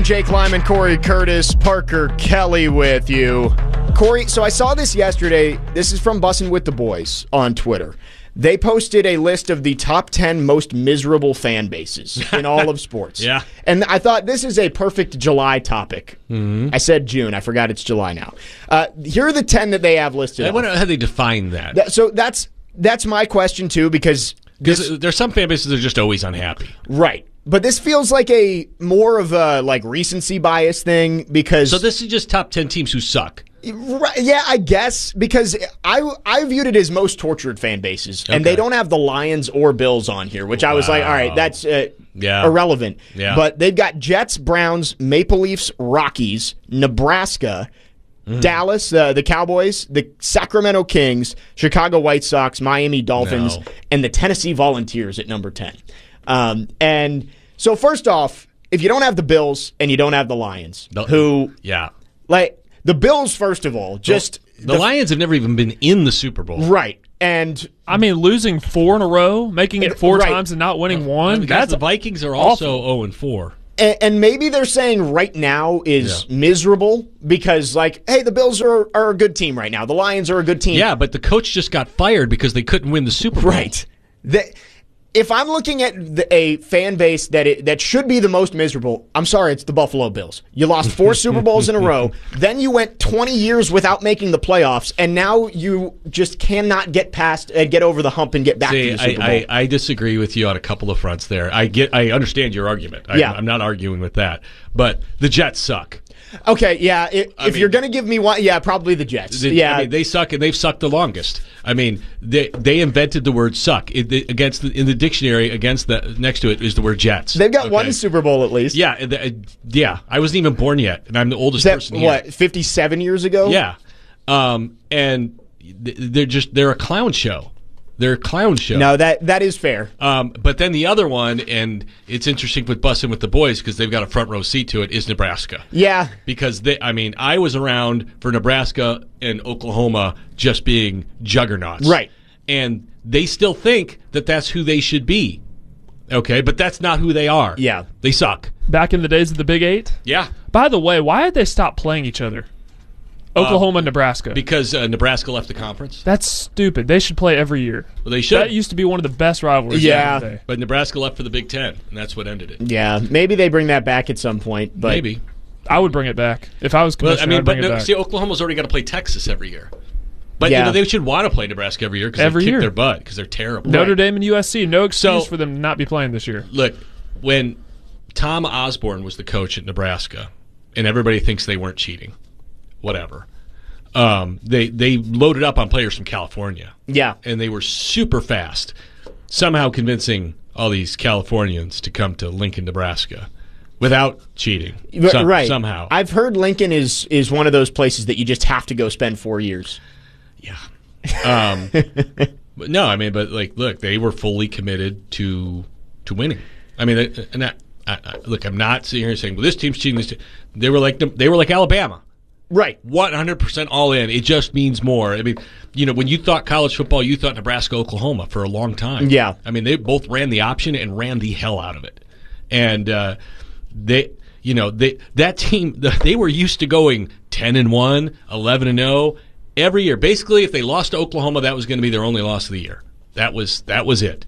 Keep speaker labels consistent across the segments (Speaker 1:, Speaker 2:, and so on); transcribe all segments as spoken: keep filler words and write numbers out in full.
Speaker 1: Jake Lyman, Corey Curtis, Parker Kelly with you. Corey, so I saw this yesterday. This is from Bussin' with the Boys on Twitter. They posted a list of the top ten most miserable fan bases in all of sports.
Speaker 2: Yeah.
Speaker 1: And I thought this is a perfect July topic.
Speaker 2: Mm-hmm.
Speaker 1: I said June. I forgot it's July now. Uh, here are the ten that they have listed.
Speaker 2: I wonder how they define that.
Speaker 1: that so that's that's my question, too, because...
Speaker 2: Because there's some fan bases that are just always unhappy.
Speaker 1: Right. But this feels like a more of a like recency bias thing because...
Speaker 2: So this is just top ten teams who suck.
Speaker 1: Right, yeah, I guess, because I, I viewed it as most tortured fan bases, and
Speaker 2: Okay.
Speaker 1: they don't have the Lions or Bills on here, which I was like, all right, that's uh,
Speaker 2: Yeah.
Speaker 1: irrelevant.
Speaker 2: Yeah.
Speaker 1: But they've got Jets, Browns, Maple Leafs, Rockies, Nebraska,
Speaker 2: Mm.
Speaker 1: Dallas, uh, the Cowboys, the Sacramento Kings, Chicago White Sox, Miami Dolphins,
Speaker 2: No.
Speaker 1: and the Tennessee Volunteers at number ten. Um, and so first off, if you don't have the Bills and you don't have the Lions,
Speaker 2: The-
Speaker 1: who,
Speaker 2: Yeah.
Speaker 1: like, the Bills, first of all, just...
Speaker 2: The, Lions have never even been in the Super Bowl.
Speaker 1: Right. And
Speaker 3: I mean, losing four in a row, making it four
Speaker 1: Right.
Speaker 3: times and not winning one,
Speaker 2: Because
Speaker 3: that's
Speaker 2: the Vikings are also oh and four.
Speaker 1: and, and maybe they're saying right now is
Speaker 2: Yeah.
Speaker 1: miserable because, like, hey, the Bills are, are a good team right now. The Lions are a good team.
Speaker 2: Yeah, but the coach just got fired because they couldn't win the Super Bowl.
Speaker 1: Right. The, if I'm looking at the, a fan base that it, that should be the most miserable, I'm sorry, it's the Buffalo Bills. You lost four Super Bowls in a row, then you went twenty years without making the playoffs, and now you just cannot get past, uh, get over the hump and get back
Speaker 2: See,
Speaker 1: to the Super Bowl.
Speaker 2: I, I, I disagree with you on a couple of fronts there. I get, I understand your argument. I,
Speaker 1: Yeah.
Speaker 2: I'm not arguing with that. But the Jets suck.
Speaker 1: Okay, yeah. If, if
Speaker 2: mean-
Speaker 1: you're going to give me one, yeah, probably the Jets.
Speaker 2: They,
Speaker 1: yeah,
Speaker 2: I mean, they suck, and they've sucked the longest. I mean, they they invented the word "suck" it, they, against the, in the dictionary. Against the next to it is the word Jets.
Speaker 1: they've got
Speaker 2: Okay?
Speaker 1: one Super Bowl at least.
Speaker 2: Yeah, the, uh, yeah. I wasn't even born yet, and I'm the oldest
Speaker 1: Is that
Speaker 2: person here.
Speaker 1: what fifty-seven years ago?
Speaker 2: Yeah, um, and th- they're just they're a clown show. They're a clown show.
Speaker 1: No, that that is fair.
Speaker 2: Um, but then the other one, and it's interesting with Bussin' with the Boys because they've got a front row seat to it, is Nebraska.
Speaker 1: Yeah,
Speaker 2: Because they, I mean, I was around for Nebraska and Oklahoma just being juggernauts,
Speaker 1: Right.
Speaker 2: And they still think that that's who they should be. Okay, but that's not who they are.
Speaker 1: Yeah.
Speaker 2: They suck.
Speaker 3: back in the days of the Big Eight.
Speaker 2: Yeah,
Speaker 3: By the way, why did they stop playing each other? Oklahoma, Nebraska.
Speaker 2: because uh, Nebraska left the conference.
Speaker 3: That's stupid. They should play every year.
Speaker 2: Well, they should.
Speaker 3: That used to be one of the best rivalries.
Speaker 1: Yeah.
Speaker 3: Back in the day.
Speaker 2: But Nebraska left for the Big Ten, and that's what ended it.
Speaker 1: yeah. Maybe they bring that back at some point. But
Speaker 2: Maybe.
Speaker 3: I would bring it back if I was
Speaker 2: Well,
Speaker 3: commissioner.
Speaker 2: I mean,
Speaker 3: I'd
Speaker 2: but
Speaker 3: bring it
Speaker 2: no,
Speaker 3: back.
Speaker 2: see, Oklahoma's already got to play Texas every year. But
Speaker 1: Yeah.
Speaker 2: you know, they should want to play Nebraska every year because
Speaker 3: Every
Speaker 2: they kick
Speaker 3: year.
Speaker 2: their butt because they're terrible.
Speaker 3: Notre Dame and U S C, no excuse
Speaker 2: So-
Speaker 3: for them to not be playing this year.
Speaker 2: Look, when Tom Osborne was the coach at Nebraska, and everybody thinks they weren't cheating, whatever. Um, they they loaded up on players from California,
Speaker 1: yeah,
Speaker 2: and they were super fast, somehow convincing all these Californians to come to Lincoln, Nebraska, without cheating.
Speaker 1: R-
Speaker 2: some-
Speaker 1: right.
Speaker 2: Somehow,
Speaker 1: I've heard Lincoln is is one of those places that you just have to go spend four years.
Speaker 2: yeah. Um, but no, I mean, but like, look, they were fully committed to to winning. I mean, they- and I, I, I, look, I'm not sitting here saying, well, this team's cheating. This team. They were like they were like Alabama.
Speaker 1: Right.
Speaker 2: one hundred percent all in. It just means more. I mean, you know, when you thought college football, you thought Nebraska, Oklahoma for a long time.
Speaker 1: Yeah.
Speaker 2: I mean, they both ran the option and ran the hell out of it. And uh, they, you know, they that team, they were used to going ten and one, eleven and oh every year. Basically, if they lost to Oklahoma, that was going to be their only loss of the year. That was that was it.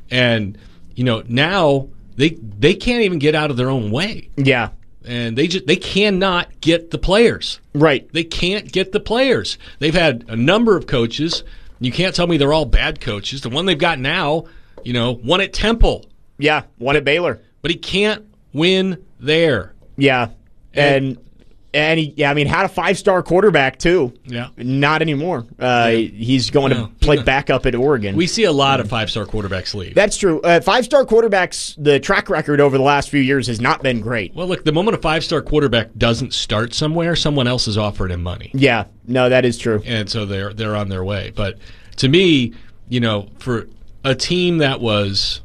Speaker 2: And you know, now they they can't even get out of their own way.
Speaker 1: Yeah.
Speaker 2: And they just they cannot get the players.
Speaker 1: Right.
Speaker 2: They can't get the players. They've had a number of coaches. You can't tell me they're all bad coaches. The one they've got now, you know, won at Temple,
Speaker 1: Yeah. One at Baylor.
Speaker 2: but he can't win there.
Speaker 1: Yeah. And and he, yeah, I mean, had a five star quarterback too.
Speaker 2: Yeah.
Speaker 1: Not anymore. Uh, He's going
Speaker 2: No.
Speaker 1: to play backup at Oregon.
Speaker 2: We see a lot of five-star quarterbacks leave.
Speaker 1: That's true. Uh, five star quarterbacks. The track record over the last few years has not been great.
Speaker 2: Well, look, the moment a five-star quarterback doesn't start somewhere, someone else is offering him money.
Speaker 1: Yeah. No, that is true.
Speaker 2: And so they're they're on their way. But to me, you know, for a team that was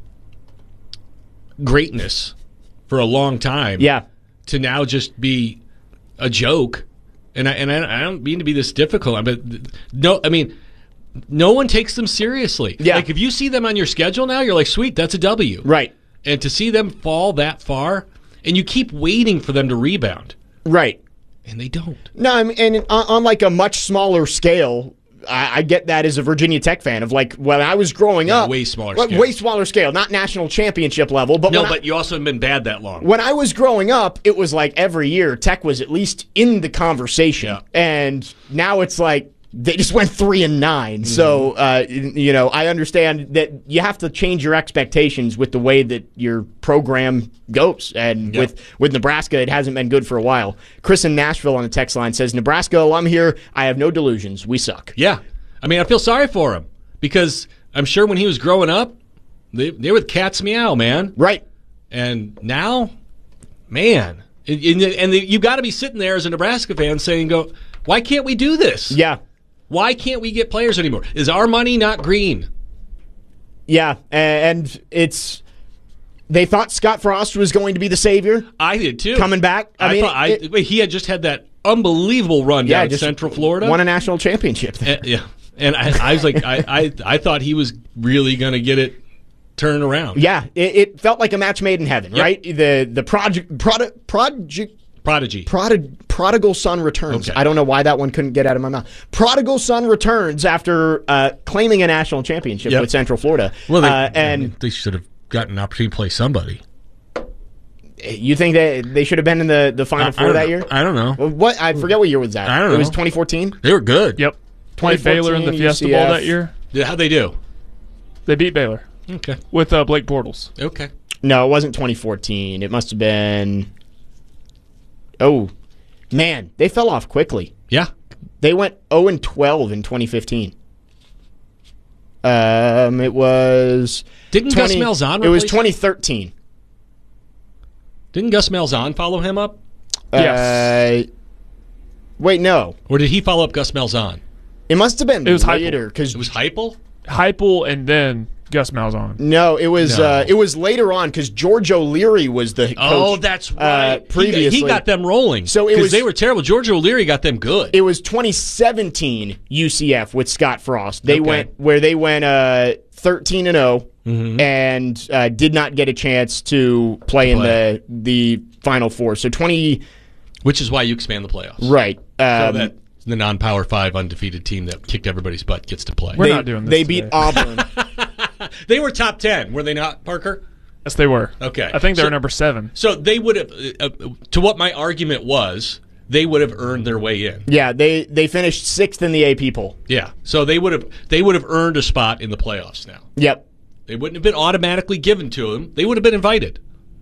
Speaker 2: greatness for a long time,
Speaker 1: Yeah.
Speaker 2: to now just be a joke, and I and I, I don't mean to be this difficult, but no, I mean, no one takes them seriously.
Speaker 1: Yeah.
Speaker 2: Like if you see them on your schedule now, you're like, sweet, that's a W.
Speaker 1: Right.
Speaker 2: And to see them fall that far, and you keep waiting for them to rebound,
Speaker 1: Right.
Speaker 2: and they don't.
Speaker 1: No, I mean, and on, on like a much smaller scale, I, I get that as a Virginia Tech fan of like when I was growing
Speaker 2: Yeah,
Speaker 1: up,
Speaker 2: way smaller
Speaker 1: like,
Speaker 2: scale.
Speaker 1: way smaller scale, not national championship level, but
Speaker 2: No,
Speaker 1: when I-
Speaker 2: but you also haven't been bad that long.
Speaker 1: when I was growing up, it was like every year Tech was at least in the conversation,
Speaker 2: Yeah.
Speaker 1: and now it's like they just went three and nine.
Speaker 2: Mm-hmm.
Speaker 1: So uh, you know, I understand that you have to change your expectations with the way that your program goes, and
Speaker 2: Yeah.
Speaker 1: with with Nebraska, it hasn't been good for a while. Chris in Nashville on the text line says, "Nebraska alum here. I have no delusions. We suck."
Speaker 2: Yeah. I mean, I feel sorry for him because I'm sure when he was growing up, they, they were the cat's meow, man.
Speaker 1: Right.
Speaker 2: And now, man, and, and you got to be sitting there as a Nebraska fan saying, "Go, why can't we do this?
Speaker 1: Yeah.
Speaker 2: Why can't we get players anymore? Is our money not green?"
Speaker 1: Yeah. And it's they thought Scott Frost was going to be the savior
Speaker 2: I did too.
Speaker 1: coming back. I,
Speaker 2: I,
Speaker 1: mean,
Speaker 2: thought I,
Speaker 1: it-
Speaker 2: wait, he had just had that unbelievable run
Speaker 1: yeah,
Speaker 2: down in
Speaker 1: just
Speaker 2: Central Florida.
Speaker 1: won a national championship there.
Speaker 2: And- yeah, and I, I was like, I, I, I thought he was really going to get it turned around.
Speaker 1: Yeah, it, it felt like a match made in heaven,
Speaker 2: Yep.
Speaker 1: right? The the project product project
Speaker 2: Prodigy.
Speaker 1: prod, prodigal son returns.
Speaker 2: Okay.
Speaker 1: I don't know why that one couldn't get out of my mouth. Prodigal son returns after uh, claiming a national championship
Speaker 2: Yep.
Speaker 1: with Central Florida.
Speaker 2: Well, they,
Speaker 1: uh, and
Speaker 2: they should have gotten an opportunity to play somebody.
Speaker 1: you think that they should have been in the, the final
Speaker 2: I- I
Speaker 1: four
Speaker 2: don't
Speaker 1: that
Speaker 2: know.
Speaker 1: year?
Speaker 2: I don't know.
Speaker 1: Well, what I forget what year was that.
Speaker 2: I don't
Speaker 1: It was
Speaker 2: know.
Speaker 1: twenty fourteen.
Speaker 2: They were good.
Speaker 3: Yep. Played Baylor in the
Speaker 1: 2014
Speaker 3: Fiesta Bowl
Speaker 1: U C F.
Speaker 3: that year.
Speaker 2: Yeah, how'd they do?
Speaker 3: They beat Baylor
Speaker 2: Okay.
Speaker 3: with uh, Blake Bortles.
Speaker 2: Okay.
Speaker 1: No, it wasn't twenty fourteen. It must have been. Oh, man, they fell off quickly.
Speaker 2: Yeah.
Speaker 1: They went oh and twelve in twenty fifteen. Um, it was
Speaker 2: Didn't Gus Malzahn
Speaker 1: It was
Speaker 2: replace-
Speaker 1: twenty thirteen.
Speaker 2: Didn't Gus Malzahn follow him up?
Speaker 3: Yes.
Speaker 1: Uh, wait, no.
Speaker 2: Or did he follow up Gus Malzahn?
Speaker 1: It must have been
Speaker 3: It was
Speaker 1: later because
Speaker 2: It was Heupel?
Speaker 3: Heupel and then Gus Malzahn.
Speaker 1: no, it was
Speaker 2: No.
Speaker 1: Uh, it was later on because George O'Leary was the coach.
Speaker 2: Oh, that's
Speaker 1: uh,
Speaker 2: right. He-
Speaker 1: previously,
Speaker 2: he, got them rolling.
Speaker 1: So it
Speaker 2: because
Speaker 1: was-
Speaker 2: they were terrible. George O'Leary got them good.
Speaker 1: It was twenty seventeen U C F with Scott Frost. They
Speaker 2: Okay.
Speaker 1: went where they went uh, thirteen and oh
Speaker 2: Mm-hmm.
Speaker 1: and uh, did not get a chance to play in
Speaker 2: Play.
Speaker 1: the the Final Four. So twenty
Speaker 2: Which is why you expand the playoffs.
Speaker 1: right.
Speaker 2: So
Speaker 1: Um,
Speaker 2: that the non-power five undefeated team that kicked everybody's butt gets to play.
Speaker 3: We're
Speaker 1: they,
Speaker 3: not doing this
Speaker 1: They
Speaker 3: today.
Speaker 1: beat Auburn.
Speaker 2: They were top ten, were they not, Parker?
Speaker 3: Yes, they were.
Speaker 2: Okay.
Speaker 3: I think they
Speaker 2: So-
Speaker 3: were number seven.
Speaker 2: So they would have, uh, uh, to what my argument was, they would have earned their way in.
Speaker 1: Yeah, they they finished sixth in the A P poll.
Speaker 2: Yeah. So they would have they would have earned a spot in the playoffs now.
Speaker 1: Yep.
Speaker 2: They wouldn't have been automatically given to them. They would have been invited.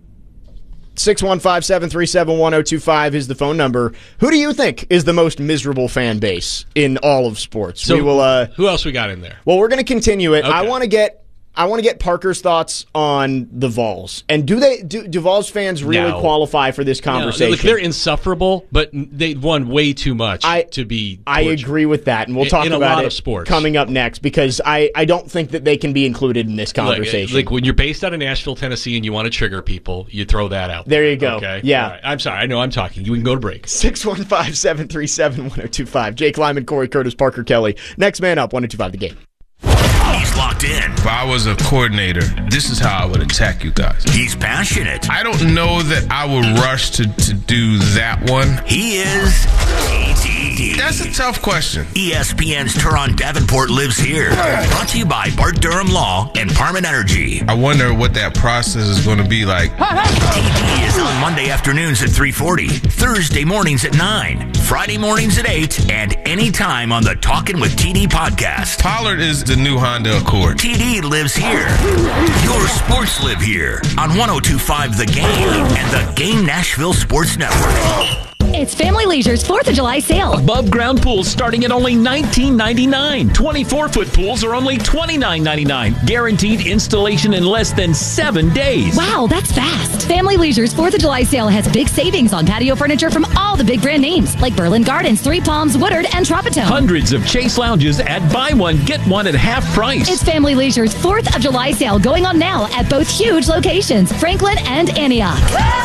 Speaker 1: six one five, seven three seven, one oh two five is the phone number. Who do you think is the most miserable fan base in all of sports?
Speaker 2: So
Speaker 1: we will uh
Speaker 2: who else we got in there?
Speaker 1: Well, we're going to continue it. I
Speaker 2: Okay.
Speaker 1: want to get I want to get Parker's thoughts on the Vols. And do they do, do Vols fans really
Speaker 2: No.
Speaker 1: qualify for this
Speaker 2: No,
Speaker 1: conversation?
Speaker 2: look, they're insufferable, but they won way too much
Speaker 1: I-
Speaker 2: to be.
Speaker 1: I
Speaker 2: tortured.
Speaker 1: agree with that, and we'll
Speaker 2: In-
Speaker 1: talk
Speaker 2: in a
Speaker 1: about
Speaker 2: lot
Speaker 1: it
Speaker 2: of sports.
Speaker 1: coming up next because I, I don't think that they can be included in this
Speaker 2: Look,
Speaker 1: conversation.
Speaker 2: Like when you're based out of Nashville, Tennessee, and you want to trigger people, you throw that out.
Speaker 1: There you go.
Speaker 2: Okay.
Speaker 1: Yeah.
Speaker 2: All right. I'm sorry. I know I'm talking. You can go to break.
Speaker 1: six one five, seven three seven, one oh two five. Jake Lyman, Corey Curtis, Parker Kelly. Next man up, one oh two five The Game.
Speaker 4: He's locked in.
Speaker 5: If I was a coordinator, this is how I would attack you guys.
Speaker 4: He's passionate.
Speaker 5: I don't know that I would rush to, to do that one.
Speaker 4: He is T T D.
Speaker 5: That's a tough question.
Speaker 4: E S P N's Turon Davenport lives here. Brought to you by Bart Durham Law and Parman Energy.
Speaker 5: I wonder what that process is going to be like.
Speaker 4: T D is on Monday afternoons at three forty, Thursday mornings at nine, Friday mornings at eight, and anytime on the Talkin' with T D podcast.
Speaker 5: Pollard is the new Honda Accord.
Speaker 4: T D lives here. Your sports live here on one oh two point five The Game and the Game Nashville Sports Network.
Speaker 6: It's Family Leisure's fourth of July sale.
Speaker 7: Above ground pools starting at only nineteen ninety-nine. twenty-four foot pools are only twenty-nine ninety-nine. Guaranteed installation in less than seven days.
Speaker 6: Wow, that's fast. Family Leisure's fourth of July sale has big savings on patio furniture from all the big brand names like Berlin Gardens, Three Palms, Woodard, and Tropitone.
Speaker 7: Hundreds of Chase lounges at buy one, get one at half price.
Speaker 6: It's Family Leisure's fourth of July sale going on now at both huge locations, Franklin and Antioch.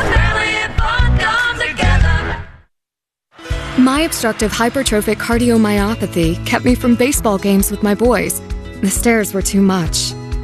Speaker 8: My obstructive hypertrophic cardiomyopathy kept me from baseball games with my boys. The stairs were too much.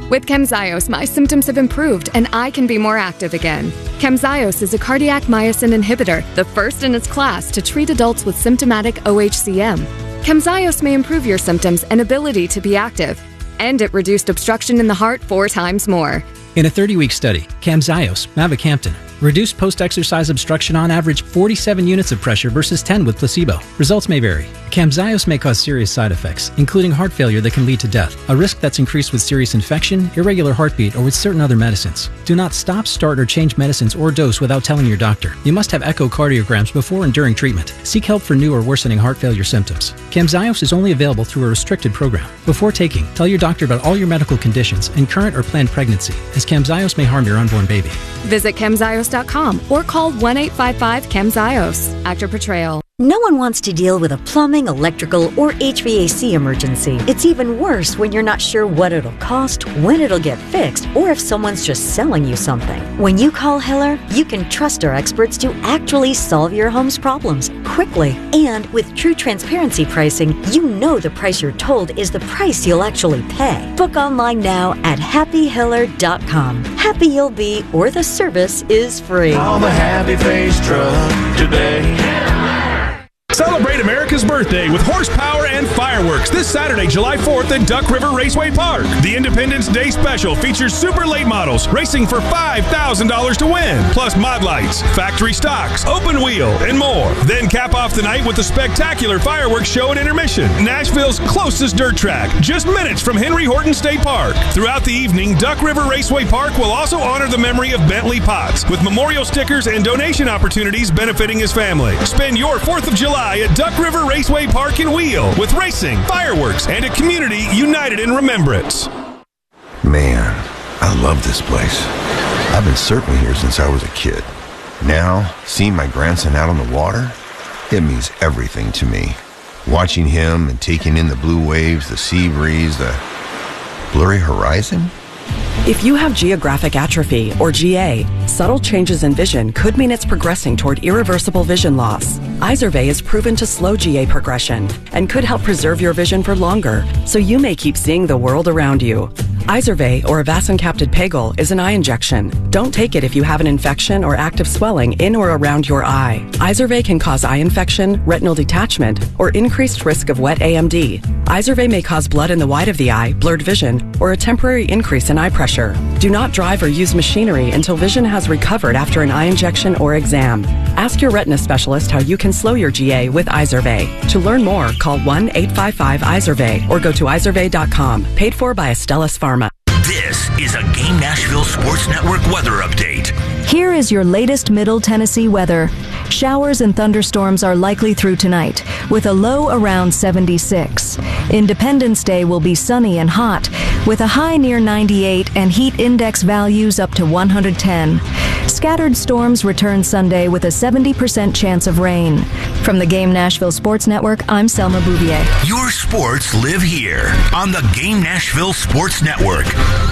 Speaker 8: With Camzyos, my symptoms have improved and I can be more active again. Camzyos is a cardiac myosin inhibitor, the first in its class to treat adults with symptomatic O H C M. Camzyos may improve your symptoms and ability to be active, and it reduced obstruction in the heart four times more.
Speaker 9: In a thirty-week study, Camzyos, mavacamten, reduced post-exercise obstruction on average forty-seven units of pressure versus ten with placebo. Results may vary. Camzyos may cause serious side effects, including heart failure that can lead to death, a risk that's increased with serious infection, irregular heartbeat, or with certain other medicines. Do not stop, start, or change medicines or dose without telling your doctor. You must have echocardiograms before and during treatment. Seek help for new or worsening heart failure symptoms. Camzyos is only available through a restricted program. Before taking, tell your doctor about all your medical conditions and current or planned pregnancy, as Camzyos may harm your unborn baby.
Speaker 8: Visit camzyos dot com or call one eight five five camzyos. Actor portrayal.
Speaker 10: No one wants to deal with a plumbing, electrical, or H V A C emergency. It's even worse when you're not sure what it'll cost, when it'll get fixed, or if someone's just selling you something. When you call Hiller, you can trust our experts to actually solve your home's problems quickly. And with true transparency pricing, you know the price you're told is the price you'll actually pay. Book online now at happy hiller dot com. Happy you'll be, or the service is free.
Speaker 11: Call the Happy Face Truck today.
Speaker 12: Celebrate America's birthday with horsepower and fireworks this Saturday, July fourth at Duck River Raceway Park. The Independence Day Special features super late models racing for five thousand dollars to win, plus mod lights, factory stocks, open wheel, and more. Then cap off the night with a spectacular fireworks show at intermission, Nashville's closest dirt track, just minutes from Henry Horton State Park. Throughout the evening, Duck River Raceway Park will also honor the memory of Bentley Potts with memorial stickers and donation opportunities benefiting his family. Spend your fourth of July at Duck River Raceway Park and Wheel with racing, fireworks, and a community united in remembrance.
Speaker 13: Man, I love this place. I've been surfing here since I was a kid. Now, seeing my grandson out on the water, it means everything to me. Watching him and taking in the blue waves, the sea breeze, the blurry horizon.
Speaker 14: If you have geographic atrophy, or G A, subtle changes in vision could mean it's progressing toward irreversible vision loss. Izervay is proven to slow G A progression and could help preserve your vision for longer, so you may keep seeing the world around you. Izervay, or avacincaptad pegol, is an eye injection. Don't take it if you have an infection or active swelling in or around your eye. Izervay can cause eye infection, retinal detachment, or increased risk of wet A M D. Izervay may cause blood in the white of the eye, blurred vision, or a temporary increase in eye pressure. Do not drive or use machinery until vision has recovered after an eye injection or exam. Ask your retina specialist how you can slow your G A with Izervay. To learn more, call one eight five five Izervay or go to izervay dot com. Paid for by Astellas Pharma.
Speaker 4: This is a Game Nashville Sports Network weather update.
Speaker 15: Here is your latest Middle Tennessee weather. Showers and thunderstorms are likely through tonight, with a low around seventy-six. Independence Day will be sunny and hot, with a high near ninety-eight and heat index values up to one hundred ten. Scattered storms return Sunday with a seventy percent chance of rain. From the Game Nashville Sports Network, I'm Selma Bouvier.
Speaker 4: Your sports live here on the Game Nashville Sports Network.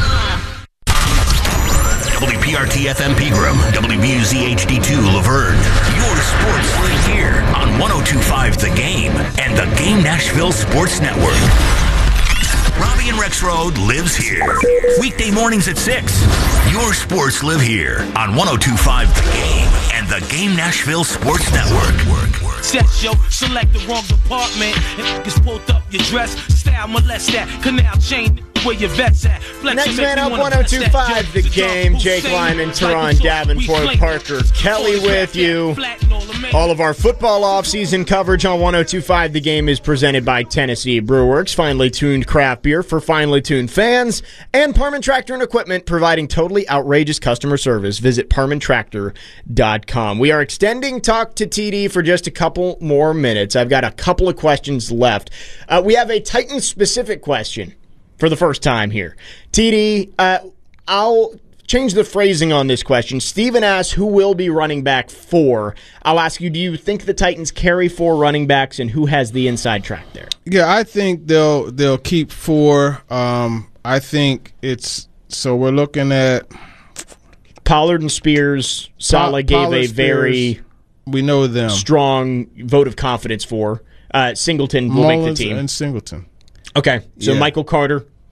Speaker 4: W P R T F M Pegram, W B U Z H D two Laverne. Your sports live here on one oh two point five The Game and the Game Nashville Sports Network. Robbie and Rexroad lives here. Weekday mornings at six. Your sports live here on one oh two point five The Game and the Game Nashville Sports Network.
Speaker 16: Set yo, select the wrong department and just pulled up your dress. Style molest that, canal chain where your vets at. Flex
Speaker 1: Next man up, one oh two point five The Game. Jake Lyman, Teron Davenport, Parker Kelly with you. All of our football offseason coverage on one oh two point five The Game is presented by Tennessee Brewworks, finely tuned craft beer for finely tuned fans, and Parman Tractor and Equipment, providing totally outrageous customer service. Visit parman tractor dot com. We are extending Talk to T D for just a couple more minutes. I've got a couple of questions left. Uh, we have a Titans-specific question for the first time here. T D, uh, I'll change the phrasing on this question. Steven asks who will be running back four. I'll ask you, do you think the Titans carry four running backs, and who has the inside track there?
Speaker 5: Yeah, I think they'll they'll keep four. Um, I think it's so we're looking at
Speaker 1: Pollard and Spears. Saleh gave
Speaker 5: Pollard,
Speaker 1: a very
Speaker 5: Spears, we know them
Speaker 1: strong vote of confidence for. Uh, Singleton will
Speaker 5: Mullins
Speaker 1: make the team.
Speaker 5: and Singleton.
Speaker 1: Okay, so
Speaker 5: yeah.
Speaker 1: Michael Carter.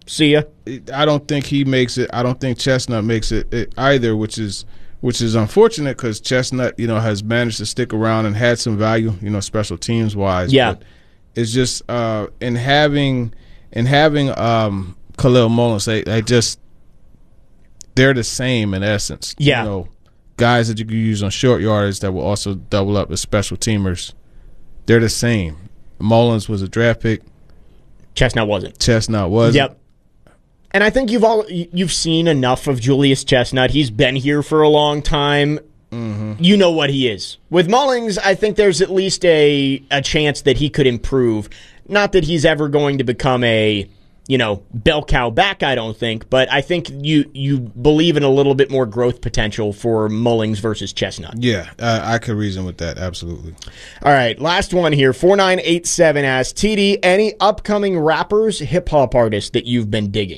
Speaker 1: See ya.
Speaker 5: I don't think he makes it. I don't think Chestnut makes it, it either, which is which is unfortunate because Chestnut, you know, has managed to stick around and had some value, you know, special teams wise.
Speaker 1: Yeah,
Speaker 5: but it's just uh, in having in having um, Khalil Mullins, they, they just they're the same in essence.
Speaker 1: Yeah,
Speaker 5: you know, guys that you can use on short yardage that will also double up as special teamers. They're the same. Mullins was a draft pick.
Speaker 1: Chestnut wasn't.
Speaker 5: Chestnut wasn't.
Speaker 1: Yep. And I think you've all you've seen enough of Julius Chestnut. He's been here for a long time.
Speaker 5: Mm-hmm.
Speaker 1: You know what he is. With Mullins, I think there's at least a a chance that he could improve. Not that he's ever going to become a, you know, bell cow back, I don't think, but I think you you believe in a little bit more growth potential for Mullins versus Chestnut.
Speaker 5: Yeah, uh, I could reason with that, absolutely.
Speaker 1: All right, last one here. four nine eight seven asks, T D, any upcoming rappers, hip-hop artists that you've been digging?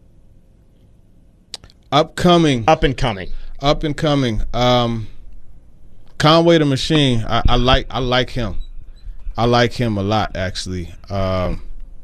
Speaker 5: Upcoming.
Speaker 1: Up and coming.
Speaker 5: Up and coming. Um, Conway the Machine, I, I like I like him. I like him a lot, actually. Um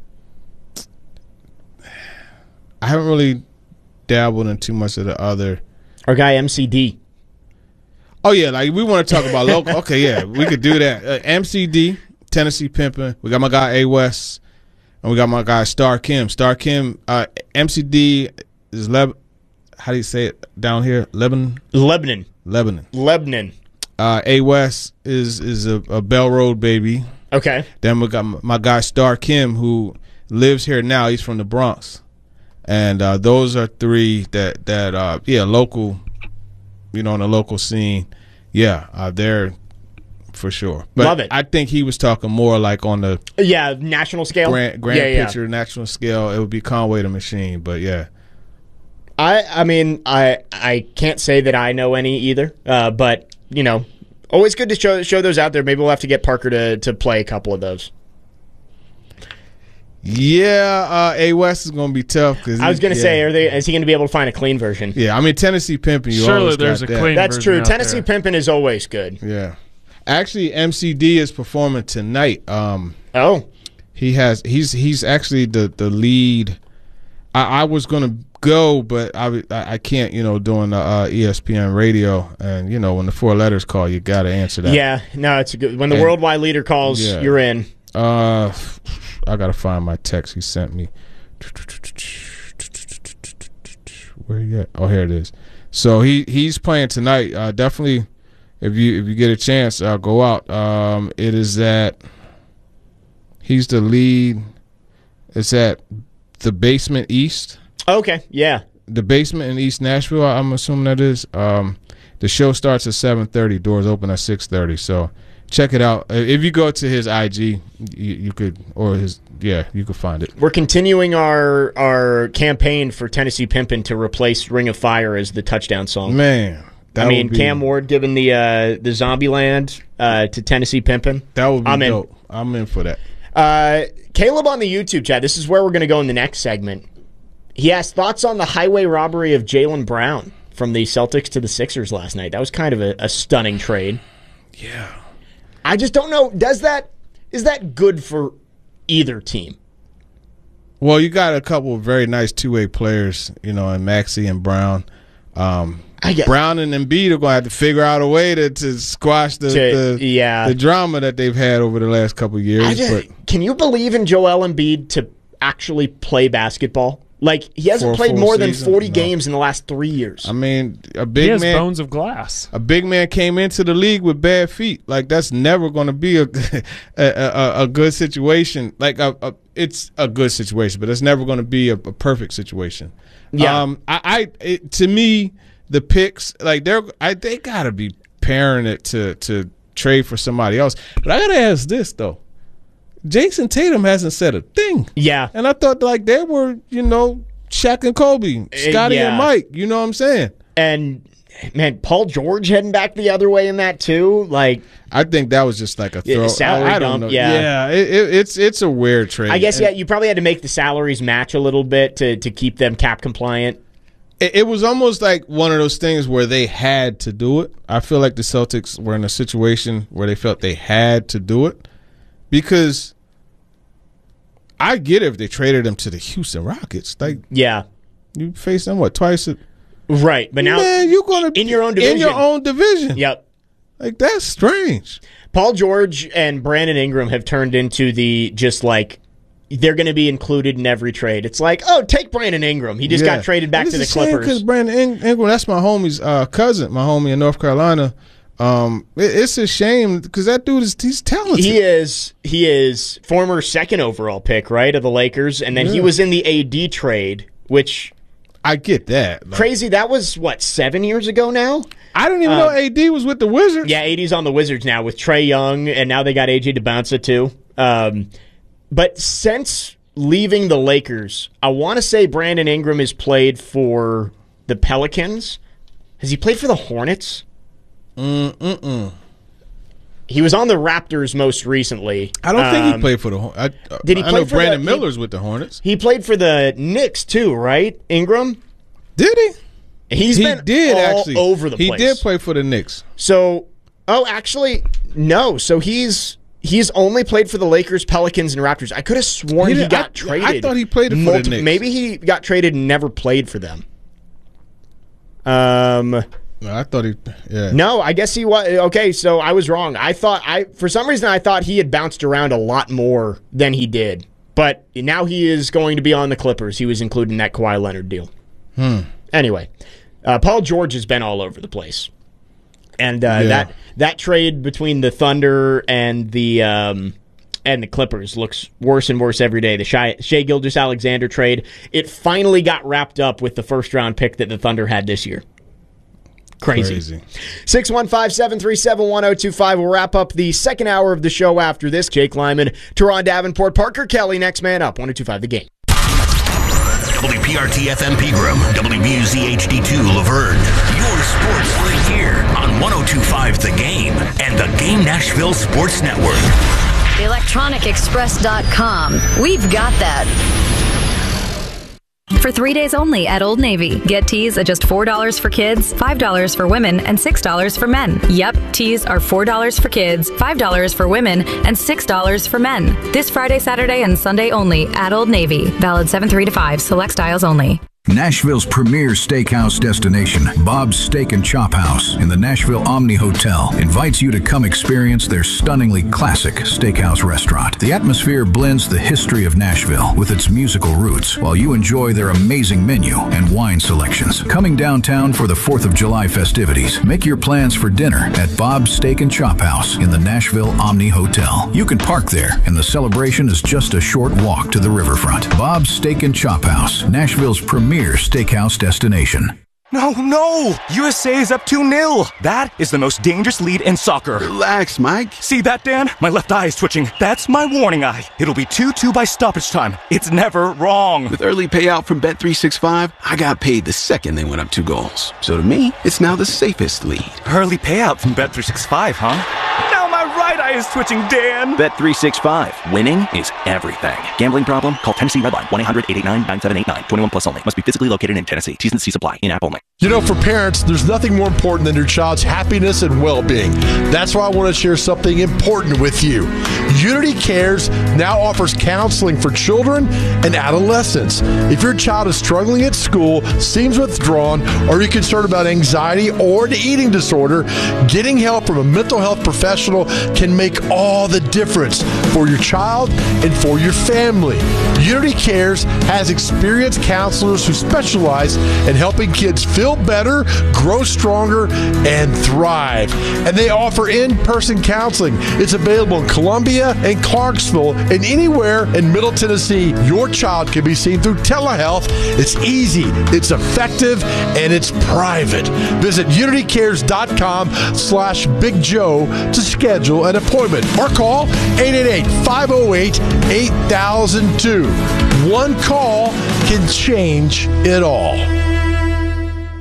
Speaker 5: I haven't really dabbled in too much of the other.
Speaker 1: Our guy M C D.
Speaker 5: Oh yeah, like we want to talk about local. Okay, yeah, we could do that. Uh, M C D, Tennessee Pimpin'. We got my guy A West, and we got my guy Star Kim. Star Kim. Uh, M C D is Leb. How do you say it down here? Lebanon.
Speaker 1: Lebanon.
Speaker 5: Lebanon.
Speaker 1: Lebanon.
Speaker 5: Uh, A West is is a, a Bell Road baby.
Speaker 1: Okay.
Speaker 5: Then we got my, my guy Star Kim, who lives here now. He's from the Bronx. And uh, those are three that that uh, yeah, local, you know, on the local scene, yeah, uh, they're for sure. But
Speaker 1: Love it.
Speaker 5: I think he was talking more like on the
Speaker 1: yeah national scale,
Speaker 5: grand, grand
Speaker 1: yeah, yeah.
Speaker 5: picture, national scale. It would be Conway the Machine, but yeah.
Speaker 1: I I mean I I can't say that I know any either, uh, but you know, always good to show show those out there. Maybe we'll have to get Parker to to play a couple of those.
Speaker 5: Yeah, uh, A West is going to be tough. Cause
Speaker 1: I was going to
Speaker 5: yeah.
Speaker 1: say, are they? Is he going to be able to find a clean version?
Speaker 5: Yeah, I mean Tennessee Pimpin'. You
Speaker 3: Surely
Speaker 5: always
Speaker 3: there's
Speaker 5: got
Speaker 3: a
Speaker 5: that.
Speaker 3: clean
Speaker 1: That's
Speaker 3: version
Speaker 1: true.
Speaker 3: out
Speaker 1: Tennessee
Speaker 3: there.
Speaker 1: Pimpin' is always good.
Speaker 5: Yeah, actually, M C D is performing tonight. Um,
Speaker 1: oh,
Speaker 5: he has. He's he's actually the the lead. I, I was going to go, but I I can't. You know, doing the uh, E S P N radio, and you know when the four letters call, you got to answer that.
Speaker 1: Yeah, no, it's a good. When the
Speaker 5: And-
Speaker 1: worldwide leader calls,
Speaker 5: Yeah.
Speaker 1: you're in.
Speaker 5: Uh, I gotta find my text he sent me. Where you at? Oh, here it is. So he he's playing tonight. Uh, definitely, if you if you get a chance, uh, go out. Um, it is at. He's the lead. It's at the Basement East.
Speaker 1: Okay, yeah.
Speaker 5: The Basement in East Nashville. I'm assuming that is. Um, the show starts at seven thirty. Doors open at six thirty. So check it out. If you go to his I G, you, you could, or his, yeah, you could find it.
Speaker 1: We're continuing our our campaign for Tennessee Pimpin' to replace Ring of Fire as the touchdown song.
Speaker 5: Man, that
Speaker 1: I mean,
Speaker 5: would be,
Speaker 1: Cam Ward giving the uh, the Zombieland uh, to Tennessee Pimpin'.
Speaker 5: That would be
Speaker 1: I'm
Speaker 5: dope.
Speaker 1: in.
Speaker 5: I'm in for that.
Speaker 1: Uh, Caleb on the YouTube chat. This is where we're going to go in the next segment. He asked thoughts on the highway robbery of Jaylen Brown from the Celtics to the Sixers last night. That was kind of a, a stunning trade.
Speaker 5: Yeah.
Speaker 1: I just don't know. Does that is that good for either team?
Speaker 5: Well, you got a couple of very nice two-way players, you know, in Maxey and Brown. Um,
Speaker 1: I guess.
Speaker 5: Brown and Embiid are going to have to figure out a way to, to squash the,
Speaker 1: To-
Speaker 5: the
Speaker 1: yeah.
Speaker 5: the drama that they've had over the last couple of years.
Speaker 1: I just,
Speaker 5: but
Speaker 1: can you believe in Joel Embiid to actually play basketball? Like, he hasn't
Speaker 5: For a
Speaker 1: played
Speaker 5: full
Speaker 1: more than
Speaker 5: season?
Speaker 1: forty
Speaker 5: No.
Speaker 1: games in the last three years.
Speaker 5: I mean, a
Speaker 3: He
Speaker 5: big
Speaker 3: has
Speaker 5: man,
Speaker 3: bones of glass.
Speaker 5: a big man came into the league with bad feet. Like that's never going to be a a, a a good situation. Like a, a it's a good situation, but it's never going to be a, a perfect situation.
Speaker 1: Yeah.
Speaker 5: Um, I, I it, to me, the picks like they're I they got to be pairing it to to trade for somebody else. But I got to ask this though. Jason Tatum hasn't said a thing.
Speaker 1: Yeah.
Speaker 5: And I thought like they were, you know, Shaq and Kobe, Scotty
Speaker 1: yeah.
Speaker 5: and Mike. You know what I'm saying?
Speaker 1: And, man, Paul George heading back the other way in that, too. Like,
Speaker 5: I think that was just like a
Speaker 1: Yeah,
Speaker 5: throw.
Speaker 1: salary
Speaker 5: I, I don't
Speaker 1: dump,
Speaker 5: know.
Speaker 1: yeah.
Speaker 5: yeah it, it, it's it's a weird trade.
Speaker 1: I guess,
Speaker 5: And
Speaker 1: yeah, you probably had to make the salaries match a little bit to, to keep them cap compliant.
Speaker 5: It, it was almost like one of those things where they had to do it. I feel like the Celtics were in a situation where they felt they had to do it because I get it if they traded him to the Houston Rockets. Like,
Speaker 1: yeah,
Speaker 5: you face them what twice? A,
Speaker 1: right, but now
Speaker 5: man, you're gonna
Speaker 1: in your own division.
Speaker 5: In your own division.
Speaker 1: Yep.
Speaker 5: Like, that's strange.
Speaker 1: Paul George and Brandon Ingram have turned into the just like they're going to be included in every trade. It's like, oh, take Brandon Ingram. He just
Speaker 5: Yeah.
Speaker 1: got traded back
Speaker 5: And
Speaker 1: to the
Speaker 5: it's a shame
Speaker 1: Clippers.
Speaker 5: because Brandon In- Ingram, that's my homie's uh, cousin, my homie in North Carolina. Um, it, it's a shame because that dude is he's talented.
Speaker 1: He is he is former second overall pick, right, of the Lakers, and then he
Speaker 5: Yeah.
Speaker 1: was in the A D trade, which
Speaker 5: I get that. Like,
Speaker 1: crazy. That was what seven years ago now.
Speaker 5: I didn't even
Speaker 1: Uh,
Speaker 5: know A D was with the Wizards.
Speaker 1: Yeah, A D's on the Wizards now with Trae Young, and now they got A J DeBounce too. Um, but since leaving the Lakers, I want to say Brandon Ingram has played for the Pelicans. Has he played for the Hornets?
Speaker 5: Mm-mm.
Speaker 1: He was on the Raptors most recently.
Speaker 5: I don't think he
Speaker 1: Um,
Speaker 5: played for the Hornets. I,
Speaker 1: Did he
Speaker 5: I
Speaker 1: play
Speaker 5: know
Speaker 1: for
Speaker 5: Brandon
Speaker 1: the-
Speaker 5: Miller's with the Hornets.
Speaker 1: He played for the Knicks too, right? Ingram?
Speaker 5: Did he?
Speaker 1: He's
Speaker 5: he
Speaker 1: been
Speaker 5: did
Speaker 1: all
Speaker 5: actually
Speaker 1: over the
Speaker 5: he
Speaker 1: place.
Speaker 5: He did play for the Knicks.
Speaker 1: So, oh, actually, no. So he's he's only played for the Lakers, Pelicans, and Raptors. I could have sworn
Speaker 5: He
Speaker 1: he,
Speaker 5: did-
Speaker 1: got
Speaker 5: I-
Speaker 1: traded.
Speaker 5: I thought he played for the
Speaker 1: multi-
Speaker 5: Knicks.
Speaker 1: Maybe he got traded and never played for them. Um,
Speaker 5: No, I thought he. Yeah.
Speaker 1: no, I guess he was. Okay, so I was wrong. I thought I for some reason I thought he had bounced around a lot more than he did. But now he is going to be on the Clippers. He was included in that Kawhi Leonard deal.
Speaker 5: Hmm.
Speaker 1: Anyway, uh, Paul George has been all over the place, and uh,
Speaker 5: Yeah.
Speaker 1: that that trade between the Thunder and the um, and the Clippers looks worse and worse every day. The Shai, Shai Gilgeous-Alexander trade, it finally got wrapped up with the first round pick that the Thunder had this year. Crazy.
Speaker 5: Crazy.
Speaker 1: six one five, seven three seven, one oh two five. We'll wrap up the second hour of the show after this. Jake Lyman, Teron Davenport, Parker Kelly, next man up. one oh two five The Game.
Speaker 4: W P R T F M Pegram, W B U Z H D two Laverne. Your sports league here on one oh two five The Game and the Game Nashville Sports Network.
Speaker 6: electronic express dot com. We've got that. For three days only at Old Navy. Get tees at just four dollars for kids, five dollars for women, and six dollars for men. Yep, tees are four dollars for kids, five dollars for women, and six dollars for men. This Friday, Saturday, and Sunday only at Old Navy. Valid seven three to five. Select styles only.
Speaker 17: Nashville's premier steakhouse destination, Bob's Steak and Chop House in the Nashville Omni Hotel, invites you to come experience their stunningly classic steakhouse restaurant. The atmosphere blends the history of Nashville with its musical roots, while you enjoy their amazing menu and wine selections. Coming downtown for the fourth of July festivities, make your plans for dinner at Bob's Steak and Chop House in the Nashville Omni Hotel. You can park there, and the celebration is just a short walk to the riverfront. Bob's Steak and Chop House, Nashville's premier steakhouse destination.
Speaker 18: No, no! U S A is up two nil. That is the most dangerous lead in soccer.
Speaker 19: Relax, Mike.
Speaker 18: See that, Dan? My left eye is twitching. That's my warning eye. It'll be two two by stoppage time. It's never wrong.
Speaker 19: With early payout from Bet three sixty-five, I got paid the second they went up two goals. So to me, it's now the safest lead.
Speaker 18: Early payout from Bet three sixty-five, huh? Now my right eye is twitching, Dan.
Speaker 20: Bet three sixty-five. Winning is everything. Gambling problem? Call Tennessee Redline. one eight hundred eight eight nine nine seven eight nine. twenty-one plus only. Must be physically located in Tennessee. T's and C's apply. In-app only.
Speaker 21: You know, for parents, there's nothing more important than your child's happiness and well-being. That's why I want to share something important with you. Unity Cares now offers counseling for children and adolescents. If your child is struggling at school, seems withdrawn, or you're concerned about anxiety or an eating disorder, getting help from a mental health professional can make all the difference for your child and for your family. Unity Cares has experienced counselors who specialize in helping kids feel better, grow stronger, and thrive. And they offer in-person counseling. It's available in Columbia and Clarksville and anywhere in Middle Tennessee. Your child can be seen through telehealth. It's easy, it's effective, and it's private. Visit unitycares.com slash Big Joe to schedule an appointment or call eight eight eight, five oh eight, eight thousand two. One call can change it all.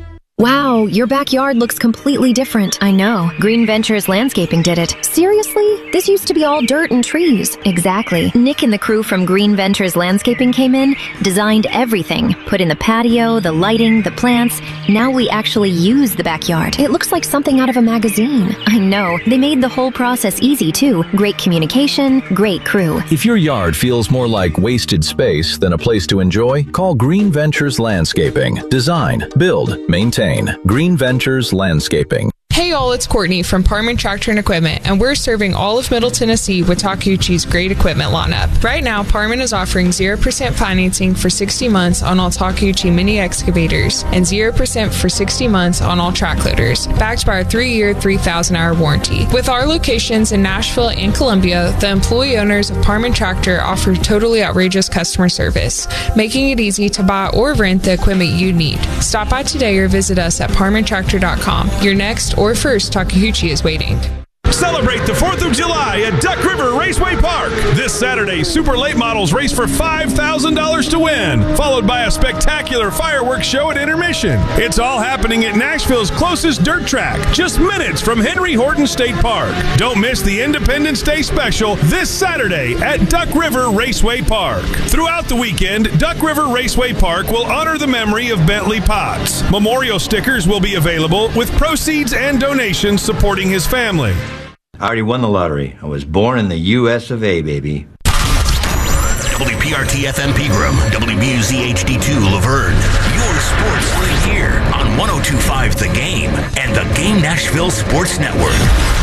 Speaker 2: Wow, your backyard looks completely different. I know. Green Ventures Landscaping did it. Seriously? This used to be all dirt and trees. Exactly. Nick and the crew from Green Ventures Landscaping came in, designed everything, put in the patio, the lighting, the plants. Now we actually use the backyard. It looks like something out of a magazine. I know. They made the whole process easy, too. Great communication, great crew.
Speaker 22: If your yard feels more like wasted space than a place to enjoy, call Green Ventures Landscaping. Design, build, maintain. Green Ventures Landscaping.
Speaker 23: Hey y'all, it's Courtney from Parman Tractor and Equipment, and we're serving all of Middle Tennessee with Takeuchi's great equipment lineup. Right now, Parman is offering zero percent financing for sixty months on all Takeuchi mini excavators and zero percent for sixty months on all track loaders, backed by our three-year, three thousand hour warranty. With our locations in Nashville and Columbia, the employee owners of Parman Tractor offer totally outrageous customer service, making it easy to buy or rent the equipment you need. Stop by today or visit us at parman tractor dot com. Your next or first Takeuchi is waiting.
Speaker 12: Celebrate the fourth of July at Duck River Raceway Park. This Saturday, super late models race for five thousand dollars to win, followed by a spectacular fireworks show at intermission. It's all happening at Nashville's closest dirt track, just minutes from Henry Horton State Park. Don't miss the Independence Day special this Saturday at Duck River Raceway Park. Throughout the weekend, Duck River Raceway Park will honor the memory of Bentley Potts. Memorial stickers will be available with proceeds and donations supporting his family.
Speaker 24: I already won the lottery. I was born in the U S of A, baby.
Speaker 4: W P R T F M Pegram, W B U Z H D two Laverne. Your sports league here on one oh two point five The Game and the Game Nashville Sports Network.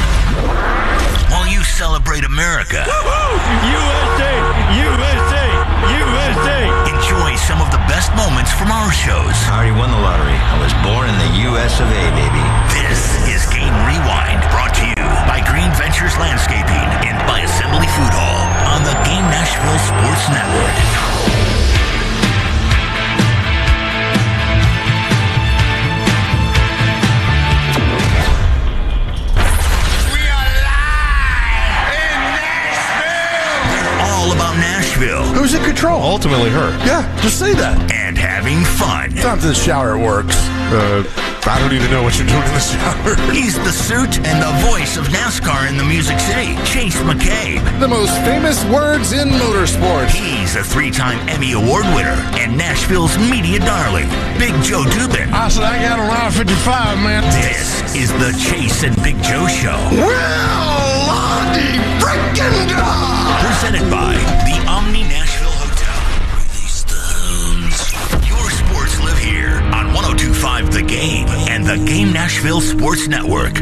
Speaker 4: While you celebrate America,
Speaker 11: U S A, U S A, U S A.
Speaker 4: Enjoy some of the best moments from our shows.
Speaker 24: I already won the lottery. I was born in the U S of A, baby.
Speaker 4: This is Game Rewind, brought to you by Green Ventures Landscaping and by Assembly Food Hall on the Game Nashville Sports Network. Nashville.
Speaker 21: Who's in control? Ultimately her. Yeah, just say that.
Speaker 4: And having fun.
Speaker 21: Time to the shower, it works. Uh, I don't even know what you're doing in the shower.
Speaker 4: He's the suit and the voice of NASCAR in the Music City, Chase McCabe.
Speaker 25: The most famous words in motorsports.
Speaker 4: He's a three-time Emmy Award winner and Nashville's media darling, Big Joe Dubin.
Speaker 25: I said I got a line fifty-five, man.
Speaker 4: This is the Chase and Big Joe Show.
Speaker 11: Well, Lottie frickin' dog.
Speaker 4: Presented by the Omni Nashville Hotel. Release the hounds. Your sports live here on one oh two point five The Game and the Game Nashville Sports Network.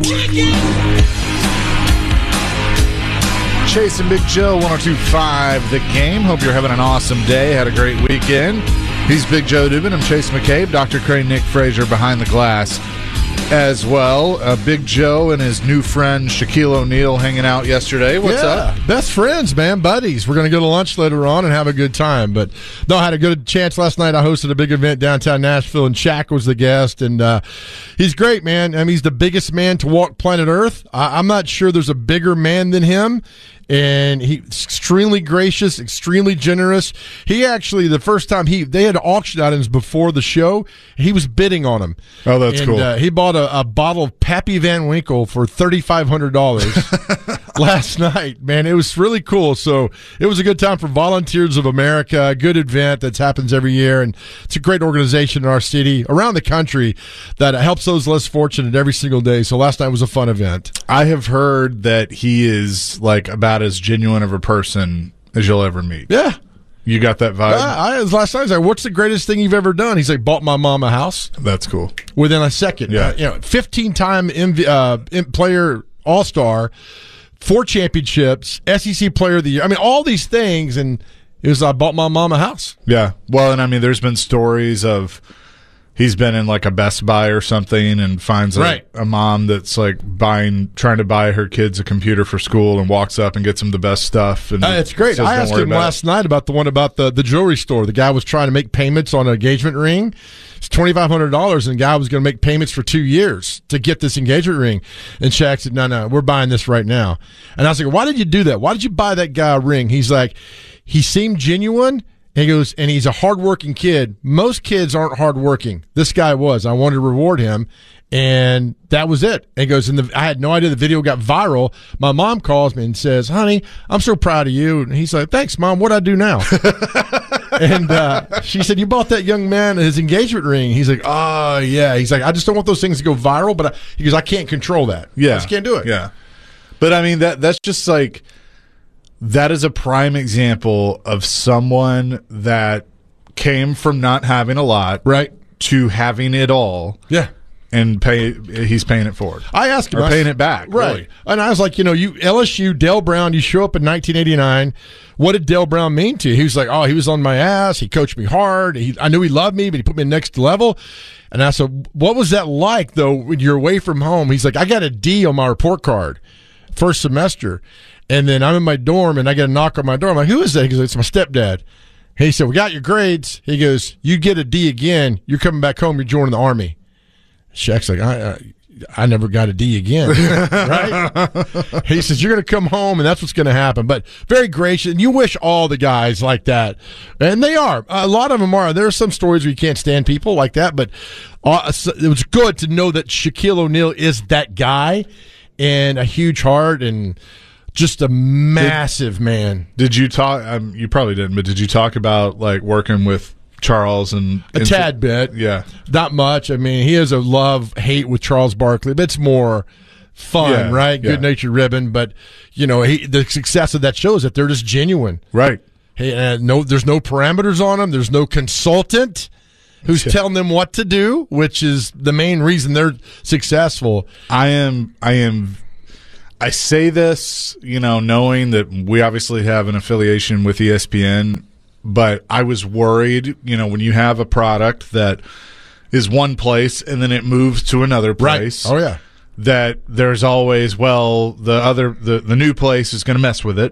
Speaker 26: Chase and Big Joe, one oh two point five The Game. Hope you're having an awesome day. Had a great weekend. He's Big Joe Dubin. I'm Chase McCabe. Doctor Crane, Nick Frazier behind the glass as well. Uh, Big Joe and his new friend Shaquille O'Neal hanging out yesterday. What's
Speaker 21: yeah,
Speaker 26: up?
Speaker 21: Best friends, man, buddies. We're going to go to lunch later on and have a good time. But no, I had a good chance last night. I hosted a big event downtown Nashville, and Shaq was the guest. And uh, he's great, man. I mean, he's the biggest man to walk planet Earth. I- I'm not sure there's a bigger man than him. And he's extremely gracious, extremely generous. He actually, the first time he, they had auction items before the show, he was bidding on them.
Speaker 26: Oh, that's
Speaker 21: and,
Speaker 26: cool.
Speaker 21: Uh, he bought a, a bottle of Pappy Van Winkle for thirty-five hundred dollars last night, man. It was really cool. So it was a good time for Volunteers of America, a good event that happens every year. And it's a great organization in our city, around the country, that helps those less fortunate every single day. So last night was a fun event.
Speaker 26: I have heard that he is like about as genuine of a person as you'll ever meet.
Speaker 21: Yeah.
Speaker 26: You got that vibe?
Speaker 21: Yeah, I, last night I was like, what's the greatest thing you've ever done? He's like, bought my mom a house.
Speaker 26: That's cool.
Speaker 21: Within a second.
Speaker 26: Yeah.
Speaker 21: Uh, you know, fifteen-time M V, uh, player all-star, four championships, S E C player of the year. I mean, all these things, and it was, I bought my mom a house.
Speaker 26: Yeah. Well, and I mean, there's been stories of he's been in like a Best Buy or something and finds a,
Speaker 21: right.
Speaker 26: a mom that's like buying, trying to buy her kids a computer for school and walks up and gets them the best stuff. And
Speaker 21: uh, it's great.
Speaker 26: says,
Speaker 21: I asked him last it. night about the one about the, the jewelry store. The guy was trying to make payments on an engagement ring. It's twenty-five hundred dollars, and the guy was going to make payments for two years to get this engagement ring. And Shaq said, no, no, we're buying this right now. And I was like, why did you do that? Why did you buy that guy a ring? He's like, he seemed genuine.
Speaker 7: And he goes, and he's a hardworking kid. Most kids aren't hardworking. This guy was. I wanted to reward him, and that was it. And he goes, and the, I had no idea the video got viral. My mom calls me and says, honey, I'm so proud of you. And he's like, thanks, Mom. What'd I do now? And uh, she said, you bought that young man his engagement ring. He's like, oh, yeah. He's like, I just don't want those things to go viral, but I, he goes, I can't control that.
Speaker 26: Yeah.
Speaker 7: I just can't do it.
Speaker 26: Yeah. But, I mean, that that's just like – that is a prime example of someone that came from not having a lot
Speaker 7: right
Speaker 26: to having it all.
Speaker 7: Yeah.
Speaker 26: And pay he's paying it forward.
Speaker 7: I asked him.
Speaker 26: Or
Speaker 7: I
Speaker 26: paying
Speaker 7: said,
Speaker 26: it back.
Speaker 7: Right.
Speaker 26: Really.
Speaker 7: And I was like, you know, you L S U, Dale Brown, you show up in nineteen eighty-nine. What did Dale Brown mean to you? He was like, oh, he was on my ass. He coached me hard. He, I knew he loved me, but he put me next level. And I said, what was that like, though, when you're away from home? He's like, I got a D on my report card first semester. And then I'm in my dorm, and I get a knock on my door. I'm like, who is that? He goes, it's my stepdad. He said, we got your grades. He goes, you get a D again, you're coming back home, you're joining the Army. Shaq's like, I I, I never got a D again. Right? He says, you're going to come home, and that's what's going to happen. But very gracious. And you wish all the guys like that. And they are. A lot of them are. There are some stories where you can't stand people like that. But uh, it was good to know that Shaquille O'Neal is that guy and a huge heart and – just a massive
Speaker 26: did,
Speaker 7: man.
Speaker 26: Did you talk? Um, you probably didn't, but did you talk about like working with Charles and
Speaker 7: a
Speaker 26: and
Speaker 7: tad
Speaker 26: so,
Speaker 7: bit?
Speaker 26: Yeah,
Speaker 7: not much. I mean, he has a love hate with Charles Barkley, but it's more fun,
Speaker 26: yeah,
Speaker 7: right?
Speaker 26: Yeah.
Speaker 7: Good natured ribbon, but you know, he, the success of that shows that they're just genuine,
Speaker 26: right?
Speaker 7: Hey, uh, no, there's no parameters on them. There's no consultant who's yeah. telling them what to do, which is the main reason they're successful.
Speaker 26: I am. I am. I say this, you know, knowing that we obviously have an affiliation with E S P N, but I was worried, you know, when you have a product that is one place and then it moves to another place.
Speaker 7: Right. Oh, yeah.
Speaker 26: That there's always, well, the other, the, the new place is going to mess with it.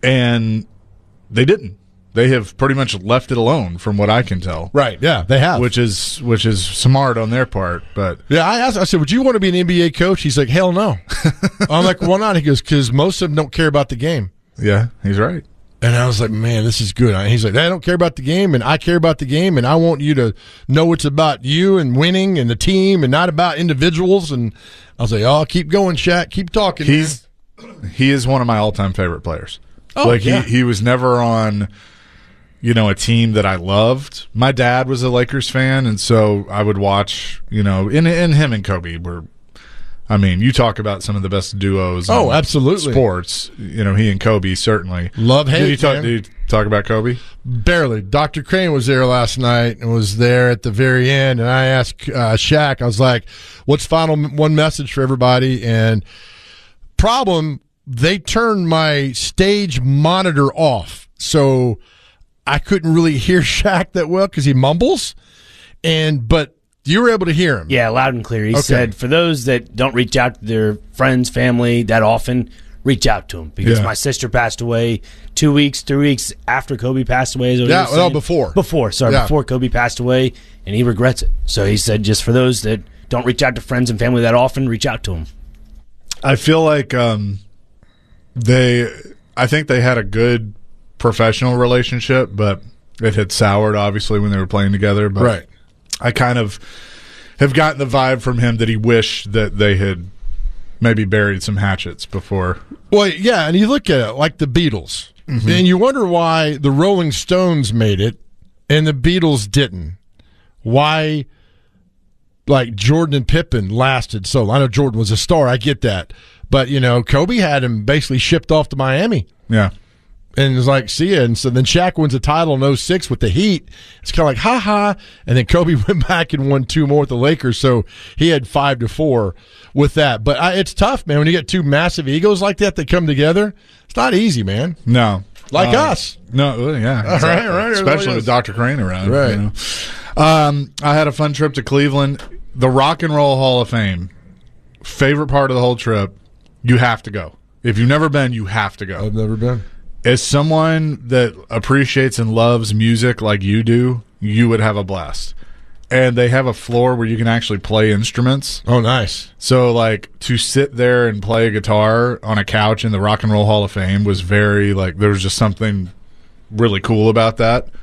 Speaker 26: And they didn't. They have pretty much left it alone, from what I can tell.
Speaker 7: Right? Yeah, they have,
Speaker 26: which is which is smart on their part. But
Speaker 7: yeah, I asked. I said, "Would you want to be an N B A coach?" He's like, "Hell no." I'm like, "Why not?" He goes, "Because most of them don't care about the game."
Speaker 26: Yeah, he's right.
Speaker 7: And I was like, "Man, this is good." He's like, "I don't care about the game, and I care about the game, and I want you to know it's about you and winning and the team, and not about individuals." And I was like, "Oh, keep going, Shaq. Keep talking."
Speaker 26: He's man. He is one of my all-time favorite players.
Speaker 7: Oh,
Speaker 26: like
Speaker 7: yeah.
Speaker 26: he he was never on, you know, a team that I loved. My dad was a Lakers fan, and so I would watch, you know, and, and him and Kobe were, I mean, you talk about some of the best duos
Speaker 7: oh,
Speaker 26: in
Speaker 7: absolutely.
Speaker 26: sports. You know, he and Kobe certainly.
Speaker 7: Love, hate,
Speaker 26: did you talk,
Speaker 7: man.
Speaker 26: Did you talk about Kobe?
Speaker 7: Barely. Doctor Crane was there last night and was there at the very end, and I asked uh, Shaq, I was like, what's final one message for everybody? And problem, they turned my stage monitor off, so I couldn't really hear Shaq that well because he mumbles, and but you were able to hear him.
Speaker 8: Yeah, loud and clear. He
Speaker 7: okay.
Speaker 8: said, for those that don't reach out to their friends, family that often, reach out to them. Because
Speaker 7: Yeah.
Speaker 8: my sister passed away two weeks, three weeks after Kobe passed away. Is what he
Speaker 7: Yeah,
Speaker 8: was
Speaker 7: well,
Speaker 8: saying.
Speaker 7: before.
Speaker 8: Before, sorry,
Speaker 7: Yeah.
Speaker 8: before Kobe passed away, and he regrets it. So he said, just for those that don't reach out to friends and family that often, reach out to them.
Speaker 26: I feel like um, they, I think they had a good professional relationship, but it had soured obviously when they were playing together. But
Speaker 7: Right.
Speaker 26: I kind of have gotten the vibe from him that he wished that they had maybe buried some hatchets before.
Speaker 7: Well, yeah, and you look at it like the Beatles,
Speaker 26: Mhm.
Speaker 7: and you wonder why the Rolling Stones made it and the Beatles didn't. Why, like, Jordan and Pippen lasted so long. I know Jordan was a star, I get that. But, you know, Kobe had him basically shipped off to Miami.
Speaker 26: Yeah.
Speaker 7: And it was like, see ya. And so then Shaq wins a title in oh six with the Heat. It's kind of like, ha-ha. And then Kobe went back and won two more with the Lakers. So he had five to four with that. But I, it's tough, man. When you get two massive egos like that that come together, it's not easy, man.
Speaker 26: No.
Speaker 7: Like
Speaker 26: Uh,
Speaker 7: us.
Speaker 26: No, yeah.
Speaker 7: All
Speaker 26: exactly.
Speaker 7: right, right.
Speaker 26: Especially with Doctor Crane around.
Speaker 7: Right.
Speaker 26: You know? um, I had a fun trip to Cleveland. The Rock and Roll Hall of Fame. Favorite part of the whole trip. You have to go. If you've never been, you have to go.
Speaker 7: I've never been.
Speaker 26: As someone that appreciates and loves music like you do, you would have a blast. And they have a floor where you can actually play instruments.
Speaker 7: Oh, nice.
Speaker 26: So, like, to sit there and play a guitar on a couch in the Rock and Roll Hall of Fame was very, like, there was just something really cool about that.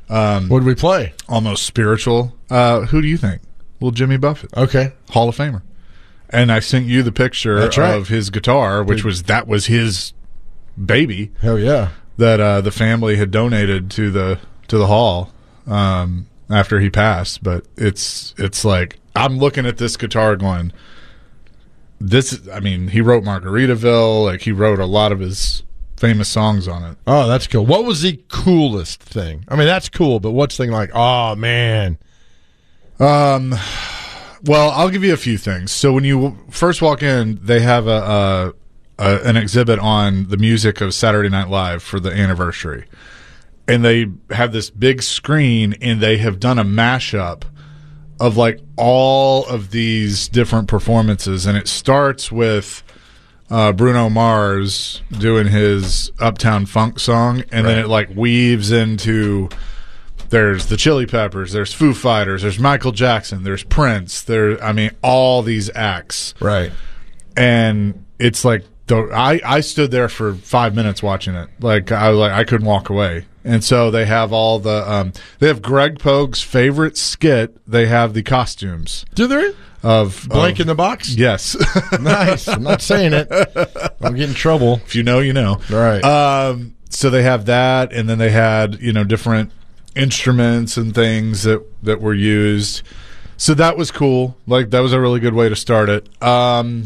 Speaker 26: Um,
Speaker 7: what did we play?
Speaker 26: Almost spiritual. Uh, who do you think? Well, Jimmy Buffett.
Speaker 7: Okay.
Speaker 26: Hall of Famer. And I sent you the picture
Speaker 7: That's right.
Speaker 26: of his guitar, which was that was his baby.
Speaker 7: Hell yeah.
Speaker 26: That uh, the family had donated to the to the hall um, after he passed. But it's it's like I'm looking at this guitar going, this. I mean, he wrote Margaritaville. Like he wrote a lot of his famous songs on it.
Speaker 7: Oh, that's cool. What was the coolest thing? I mean, that's cool, but what's the thing like? Oh man.
Speaker 26: Um. Well, I'll give you a few things. So when you first walk in, they have a, a, a an exhibit on the music of Saturday Night Live for the anniversary, and they have this big screen, and they have done a mashup of like all of these different performances, and it starts with uh, Bruno Mars doing his Uptown Funk song, and
Speaker 7: Right.
Speaker 26: then it like weaves into. There's the Chili Peppers, there's Foo Fighters, there's Michael Jackson, there's Prince, there I mean all these acts.
Speaker 7: Right.
Speaker 26: And it's like the, I I stood there for five minutes watching it. Like I was like I couldn't walk away. And so they have all the um they have Greg Pogue's favorite skit, they have the costumes.
Speaker 7: Do they?
Speaker 26: Of
Speaker 7: Blank
Speaker 26: of,
Speaker 7: in the Box?
Speaker 26: Yes.
Speaker 7: Nice. I'm not saying it. I'll get in trouble.
Speaker 26: If you know, you know.
Speaker 7: All right.
Speaker 26: Um so they have that, and then they had, you know, different instruments and things that that were used, so that was cool. Like that was a really good way to start it. Um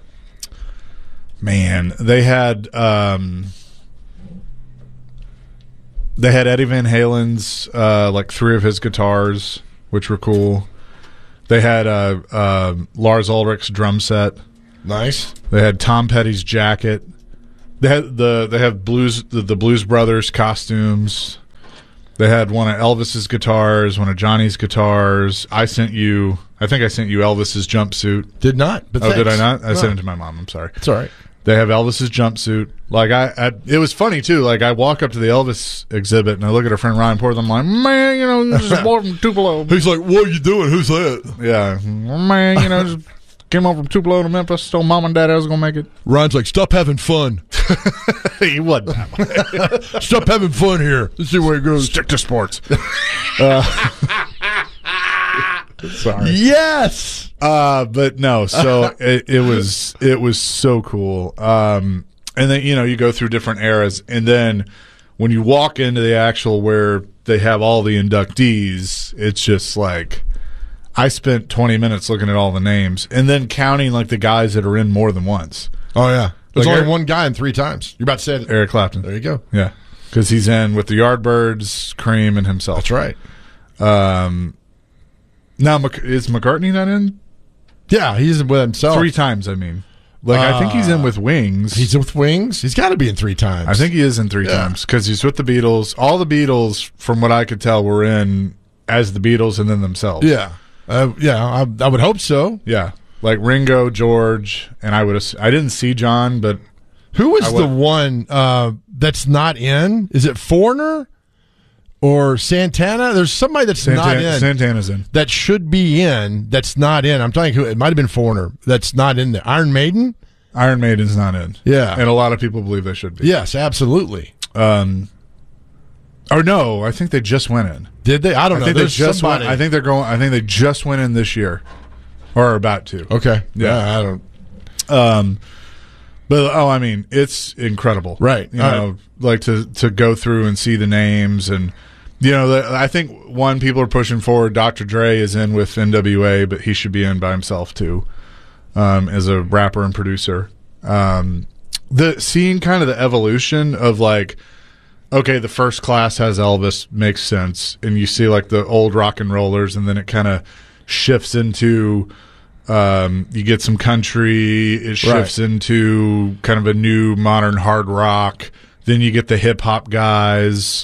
Speaker 26: man, they had um they had Eddie Van Halen's uh like three of his guitars, which were cool. They had uh, uh Lars Ulrich's drum set.
Speaker 7: Nice.
Speaker 26: They had Tom Petty's jacket. They had the they have blues the, the Blues Brothers costumes. They had one of Elvis's guitars, one of Johnny's guitars. I sent you, I think I sent you Elvis's jumpsuit.
Speaker 7: Did not. But
Speaker 26: oh, did I
Speaker 7: thanks.
Speaker 26: not? I
Speaker 7: No.
Speaker 26: sent it to my mom. I'm sorry.
Speaker 7: It's all right.
Speaker 26: They have Elvis's jumpsuit. Like I, I, it was funny too. Like I walk up to the Elvis exhibit and I look at our friend Ryan Porter. I'm like, man, you know, this is more from Tupelo.
Speaker 7: He's like, what are you doing? Who's that?
Speaker 26: Yeah, man, you know, just came over from Tupelo to Memphis. Told mom and dad I was gonna make it.
Speaker 7: Ryan's like, stop having fun.
Speaker 26: He wasn't that way.
Speaker 7: Stop having fun here. Let's see where it goes.
Speaker 26: Stick to sports. uh, sorry.
Speaker 7: Yes.
Speaker 26: Uh, but no. So it, it was it was so cool. Um, and then you know you go through different eras, and then when you walk into the actual where they have all the inductees, it's just like I spent twenty minutes looking at all the names, and then counting like the guys that are in more than once.
Speaker 7: Oh yeah. There's
Speaker 26: Like
Speaker 7: only
Speaker 26: Eric-
Speaker 7: one guy in three times. You're about to say it.
Speaker 26: Eric Clapton.
Speaker 7: There you go.
Speaker 26: Yeah, because he's in with the Yardbirds, Cream, and himself.
Speaker 7: That's right.
Speaker 26: Um, now Mc- is McCartney not in?
Speaker 7: Yeah, he's with himself.
Speaker 26: Three times, I mean. Like, I think he's in with Wings.
Speaker 7: He's with Wings? He's got to be in three times.
Speaker 26: I think he is in three
Speaker 7: Yeah.
Speaker 26: times because he's with the Beatles. All the Beatles, from what I could tell, were in as the Beatles and then themselves.
Speaker 7: Yeah. Uh, yeah, I, I would hope so.
Speaker 26: Yeah. Like Ringo, George, and I would ass- I didn't see John, but
Speaker 7: Who is
Speaker 26: I
Speaker 7: the
Speaker 26: would-
Speaker 7: one uh, that's not in? Is it Foreigner or Santana? There's somebody that's not
Speaker 26: Santana,
Speaker 7: in.
Speaker 26: Santana's in.
Speaker 7: That should be in. That's not in. I'm telling you, who it might have been Foreigner. That's not in there. Iron Maiden.
Speaker 26: Iron Maiden's not in.
Speaker 7: Yeah.
Speaker 26: And a lot of people believe they should be.
Speaker 7: Yes, absolutely.
Speaker 26: Um, or no, I think they just went in.
Speaker 7: Did they? I don't
Speaker 26: I
Speaker 7: know.
Speaker 26: think they
Speaker 7: There's
Speaker 26: just
Speaker 7: somebody.
Speaker 26: went. I think they're going. I think they just went in this year, or are about to.
Speaker 7: Okay.
Speaker 26: Yeah.
Speaker 7: Yeah, I don't.
Speaker 26: Um, but oh, I mean, it's incredible,
Speaker 7: Right.
Speaker 26: You
Speaker 7: All
Speaker 26: know, like to to go through and see the names, and you know, the, I think one people are pushing forward. Doctor Dre is in with N W A, but he should be in by himself too, um, as a rapper and producer. Um, the seeing kind of the evolution of like, okay, the first class has Elvis, makes sense, and you see like the old rock and rollers, and then it kind of shifts into. Um, you get some country, it shifts
Speaker 7: Right.
Speaker 26: into kind of a new modern hard rock. Then you get the hip hop guys.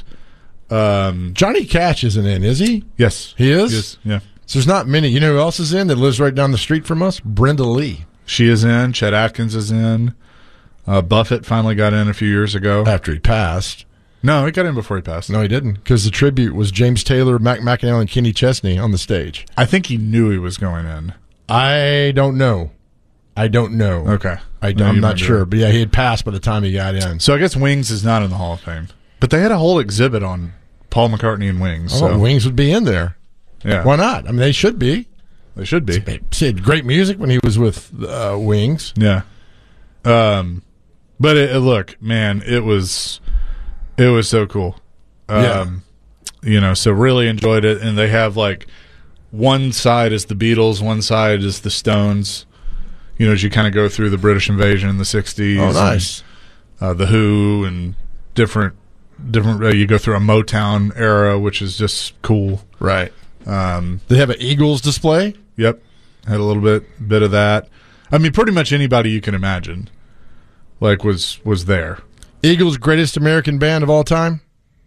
Speaker 26: Um,
Speaker 7: Johnny Cash isn't in, is he?
Speaker 26: yes.
Speaker 7: He is?
Speaker 26: Yes, yeah.
Speaker 7: So there's not many. You know who else is in that lives right down the street from us? Brenda Lee.
Speaker 26: She is in. Chet Atkins is in. Uh, Buffett finally got in a few years ago.
Speaker 7: After he passed.
Speaker 26: No, he got in before he passed.
Speaker 7: No, he didn't. Because the tribute was James Taylor, Mac McAnally, and Kenny Chesney on the stage.
Speaker 26: I think he knew he was going in.
Speaker 7: I don't know. I don't know.
Speaker 26: Okay.
Speaker 7: I
Speaker 26: No,
Speaker 7: don't, I'm
Speaker 26: you
Speaker 7: not
Speaker 26: might be
Speaker 7: sure.
Speaker 26: right.
Speaker 7: But yeah, he had passed by the time he got in.
Speaker 26: So I guess Wings is not in the Hall of Fame. But they had a whole exhibit on Paul McCartney and Wings.
Speaker 7: Oh,
Speaker 26: So.
Speaker 7: Wings would be in there.
Speaker 26: Yeah.
Speaker 7: Why not? I mean, they should be.
Speaker 26: They should be.
Speaker 7: He had great music when he was with uh, Wings.
Speaker 26: Yeah. Um, but it, it, look, man, it was it was so cool. Um, yeah. You know, so really enjoyed it. And they have like one side is the Beatles, one side is the Stones. You know, as you kind of go through the British invasion in the sixties.
Speaker 7: Oh, nice.
Speaker 26: And, uh, the Who and different different. Uh, you go through a Motown era, which is just cool.
Speaker 7: Right.
Speaker 26: Um,
Speaker 7: they have an Eagles display.
Speaker 26: Yep, had a little bit bit of that. I mean, pretty much anybody you can imagine, like was was there.
Speaker 7: Eagles' greatest American band of all time?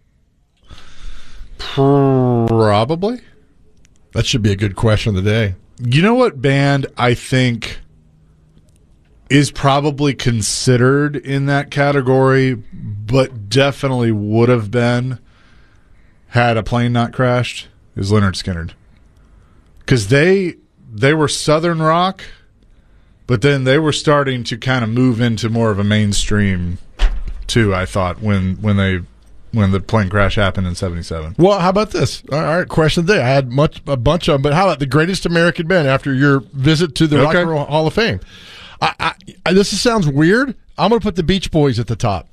Speaker 26: Probably.
Speaker 7: That should be a good question of the day.
Speaker 26: You know what band I think is probably considered in that category, but definitely would have been had a plane not crashed, is Lynyrd Skynyrd. Because they they were Southern rock, but then they were starting to kind of move into more of a mainstream too, I thought, when when they when the plane crash happened in seventy-seven.
Speaker 7: Well, how about this? All right, question of the day. I had much a bunch of them, but how about the greatest American band after your visit to the
Speaker 26: Okay.
Speaker 7: Rock and Roll Hall of Fame? I, I, I, this sounds weird. I'm going to put the Beach Boys at the top.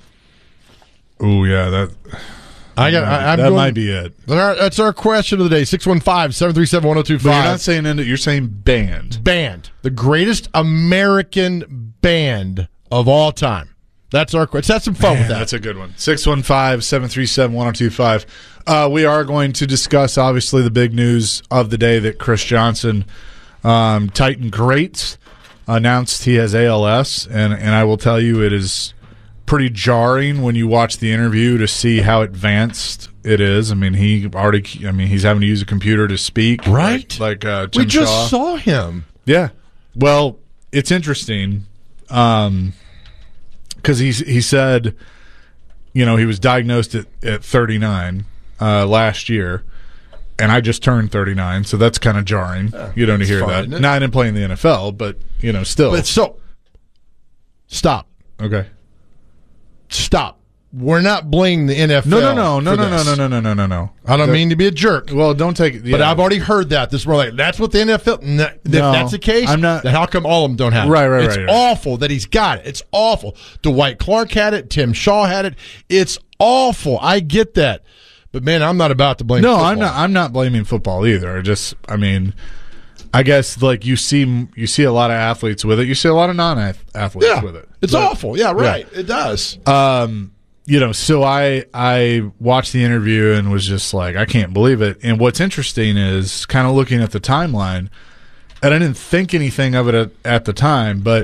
Speaker 26: Oh yeah, that
Speaker 7: I got. I, I'm
Speaker 26: that
Speaker 7: going,
Speaker 26: might be it.
Speaker 7: All right, that's our question of the day. six one five, seven three seven, one oh two
Speaker 26: But you're
Speaker 7: five.
Speaker 26: not saying end, you're saying band.
Speaker 7: Band. The greatest American band of all time. That's our question. Let's have some fun
Speaker 26: Man,
Speaker 7: with that.
Speaker 26: That's a good one. six one five, seven three seven, one oh two five. Uh, we are going to discuss, obviously, the big news of the day that Chris Johnson, um, Titan Greats, announced he has A L S. And, and I will tell you, it is pretty jarring when you watch the interview to see how advanced it is. I mean, he already, I mean, he's having to use a computer to speak.
Speaker 7: Right.
Speaker 26: Like, like uh, Tim
Speaker 7: we just
Speaker 26: Shaw.
Speaker 7: saw him.
Speaker 26: Yeah. Well, it's interesting. Um, because he he said, you know, he was diagnosed at, at thirty-nine uh, last year, and I just turned thirty-nine, so that's kind of jarring,
Speaker 7: Yeah,
Speaker 26: you know, to
Speaker 7: it's
Speaker 26: hear
Speaker 7: fine,
Speaker 26: that.
Speaker 7: isn't it?
Speaker 26: Now, I didn't play in the N F L, but, you know, still.
Speaker 7: But so, stop.
Speaker 26: Okay.
Speaker 7: Stop. We're not blaming the N F L.
Speaker 26: No, no, no, no,
Speaker 7: for
Speaker 26: no, no,
Speaker 7: this.
Speaker 26: no, no, no, no, no, no.
Speaker 7: I don't
Speaker 26: That-
Speaker 7: mean to be a jerk.
Speaker 26: Well, don't take it.
Speaker 7: But
Speaker 26: yeah.
Speaker 7: I've already heard that. This is more like, that's what the N F L. No, if
Speaker 26: No,
Speaker 7: that's the case,
Speaker 26: I'm not-
Speaker 7: then how come all of them don't have it?
Speaker 26: Right, right,
Speaker 7: It's
Speaker 26: right, right.
Speaker 7: awful that he's got it. It's awful. Dwight Clark had it. Tim Shaw had it. It's awful. I get that. But, man, I'm not about to blame
Speaker 26: No,
Speaker 7: football.
Speaker 26: I'm not. I'm not blaming football either. I just, I mean, I guess like you see, you see a lot of athletes with it. You see a lot of non-athletes
Speaker 7: Yeah.
Speaker 26: with it.
Speaker 7: It's
Speaker 26: But-
Speaker 7: awful. Yeah, right. It does.
Speaker 26: Um, you know, so I I watched the interview and was just like, I can't believe it. And what's interesting is kind of looking at the timeline, and I didn't think anything of it at, at the time, but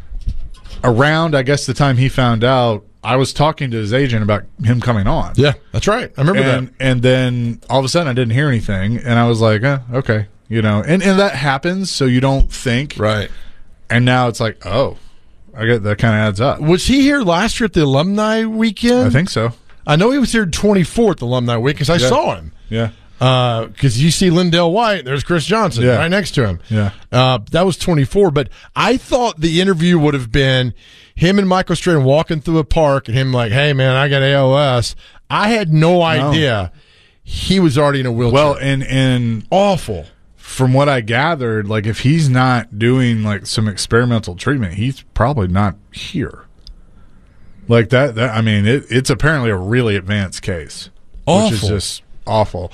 Speaker 26: around, I guess, the time he found out, I was talking to his agent about him coming on.
Speaker 7: Yeah, that's right. I remember
Speaker 26: and,
Speaker 7: that.
Speaker 26: And then all of a sudden, I didn't hear anything, and I was like, eh, okay, you know, and and that happens, so you don't think,
Speaker 7: right?
Speaker 26: And now it's like, oh, I get that kind of adds up.
Speaker 7: Was he here last year at the alumni weekend?
Speaker 26: I think so.
Speaker 7: I know he was here twenty-fourth alumni week because I
Speaker 26: Yeah.
Speaker 7: saw him.
Speaker 26: Yeah.
Speaker 7: Because you see Lindell White, there's Chris Johnson
Speaker 26: Yeah.
Speaker 7: right next to him.
Speaker 26: Yeah.
Speaker 7: Uh, that was twenty-four, but I thought the interview would have been him and Michael Strahan walking through a park and him like, hey, man, I got A L S. I had no idea he was already in a wheelchair.
Speaker 26: Well, and and
Speaker 7: awful.
Speaker 26: From what I gathered, like if he's not doing like some experimental treatment, he's probably not here. Like that, that I mean, it, it's apparently a really advanced case, which is
Speaker 7: Awful.
Speaker 26: just awful.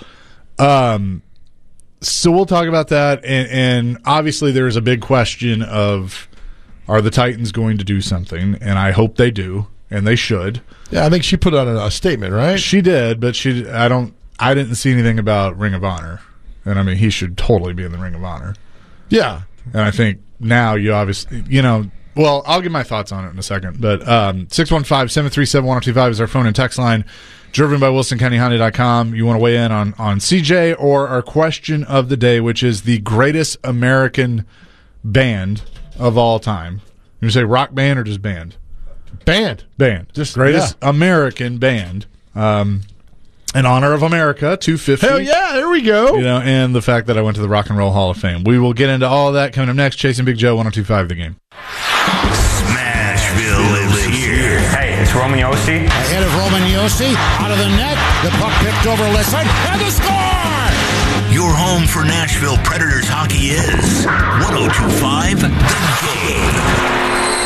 Speaker 26: Um, so we'll talk about that, and, and obviously there's a big question of are the Titans going to do something, and I hope they do, and they should.
Speaker 7: Yeah, I think she put out a, a statement, right?
Speaker 26: She did, but she I don't I didn't see anything about Ring of Honor. And I mean, he should totally be in the Ring of Honor.
Speaker 7: Yeah.
Speaker 26: And I think now you obviously, you know, well, I'll give my thoughts on it in a second. But um, six one five, seven three seven, one oh two five is our phone and text line. Driven by Wilson County Honda dot com. You want to weigh in on, on C J or our question of the day, which is the greatest American band of all time. You say rock band or just band?
Speaker 7: Band.
Speaker 26: Band.
Speaker 7: Just
Speaker 26: greatest American band. Um, in honor of America, two fifty.
Speaker 7: Hell yeah, there we go.
Speaker 26: You know, and the fact that I went to the Rock and Roll Hall of Fame. We will get into all of that coming up next. Chasing Big Joe, one oh two five The Game.
Speaker 4: Smashville lives here. Hey,
Speaker 9: It's Romagnosi.
Speaker 25: Ahead of Romagnosi, out of the net, the puck picked over Listen, and the score!
Speaker 4: Your home for Nashville Predators hockey is one oh two point five The Game.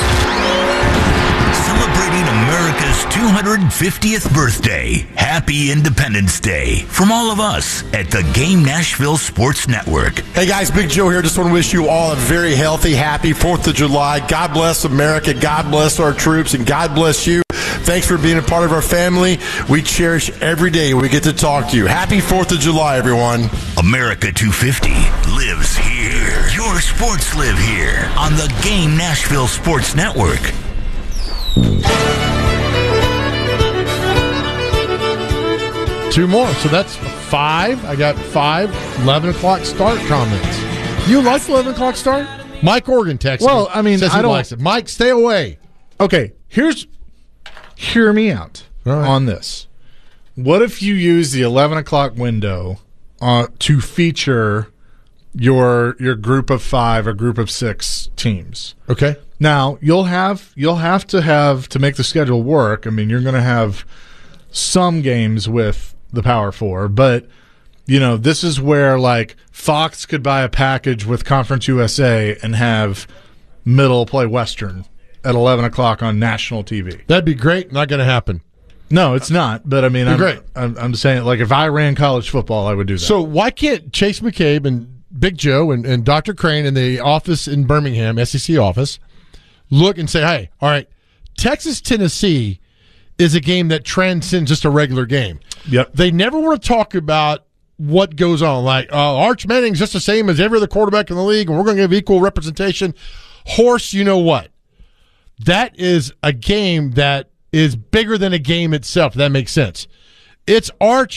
Speaker 4: Celebrating America's two hundred fiftieth birthday. Happy Independence Day from all of us at the Game Nashville Sports Network.
Speaker 21: Hey guys, Big Joe here. Just want to wish you all a very healthy, happy fourth of July. God bless America. God bless our troops, and God bless you. Thanks for being a part of our family. We cherish every day we get to talk to you. Happy fourth of July, everyone.
Speaker 4: America two fifty lives here. Your sports live here on the Game Nashville Sports Network.
Speaker 7: Two more. So that's five. I got five eleven o'clock start comments. You like eleven o'clock start? Mike Organ texted
Speaker 26: Well,
Speaker 7: me,
Speaker 26: I mean,
Speaker 7: says
Speaker 26: I
Speaker 7: he
Speaker 26: don't-
Speaker 7: likes it. Mike, stay away.
Speaker 26: Okay, here's hear me out on this. What if you use the eleven o'clock window uh, to feature your your group of five or group of six teams?
Speaker 7: Okay.
Speaker 26: Now you'll have you'll have to have to make the schedule work. I mean, you're going to have some games with the Power Four, but you know this is where like Fox could buy a package with Conference U S A and have Middle play Western at eleven o'clock on national T V.
Speaker 7: That'd be great. Not going to happen.
Speaker 26: No, it's not. But I mean,
Speaker 7: Be
Speaker 26: I'm,
Speaker 7: great.
Speaker 26: I'm, I'm saying like if I ran college football, I would do that.
Speaker 7: So why can't Chase McCabe and Big Joe and, and Doctor Crane in the office in Birmingham, S E C office, look and say, hey, all right, Texas-Tennessee is a game that transcends just a regular game.
Speaker 26: Yep.
Speaker 7: They never want to talk about what goes on. Like, uh, Arch Manning's just the same as every other quarterback in the league, and we're going to give equal representation. Horse, you know what? That is a game that is bigger than a game itself, if that makes sense. It's Arch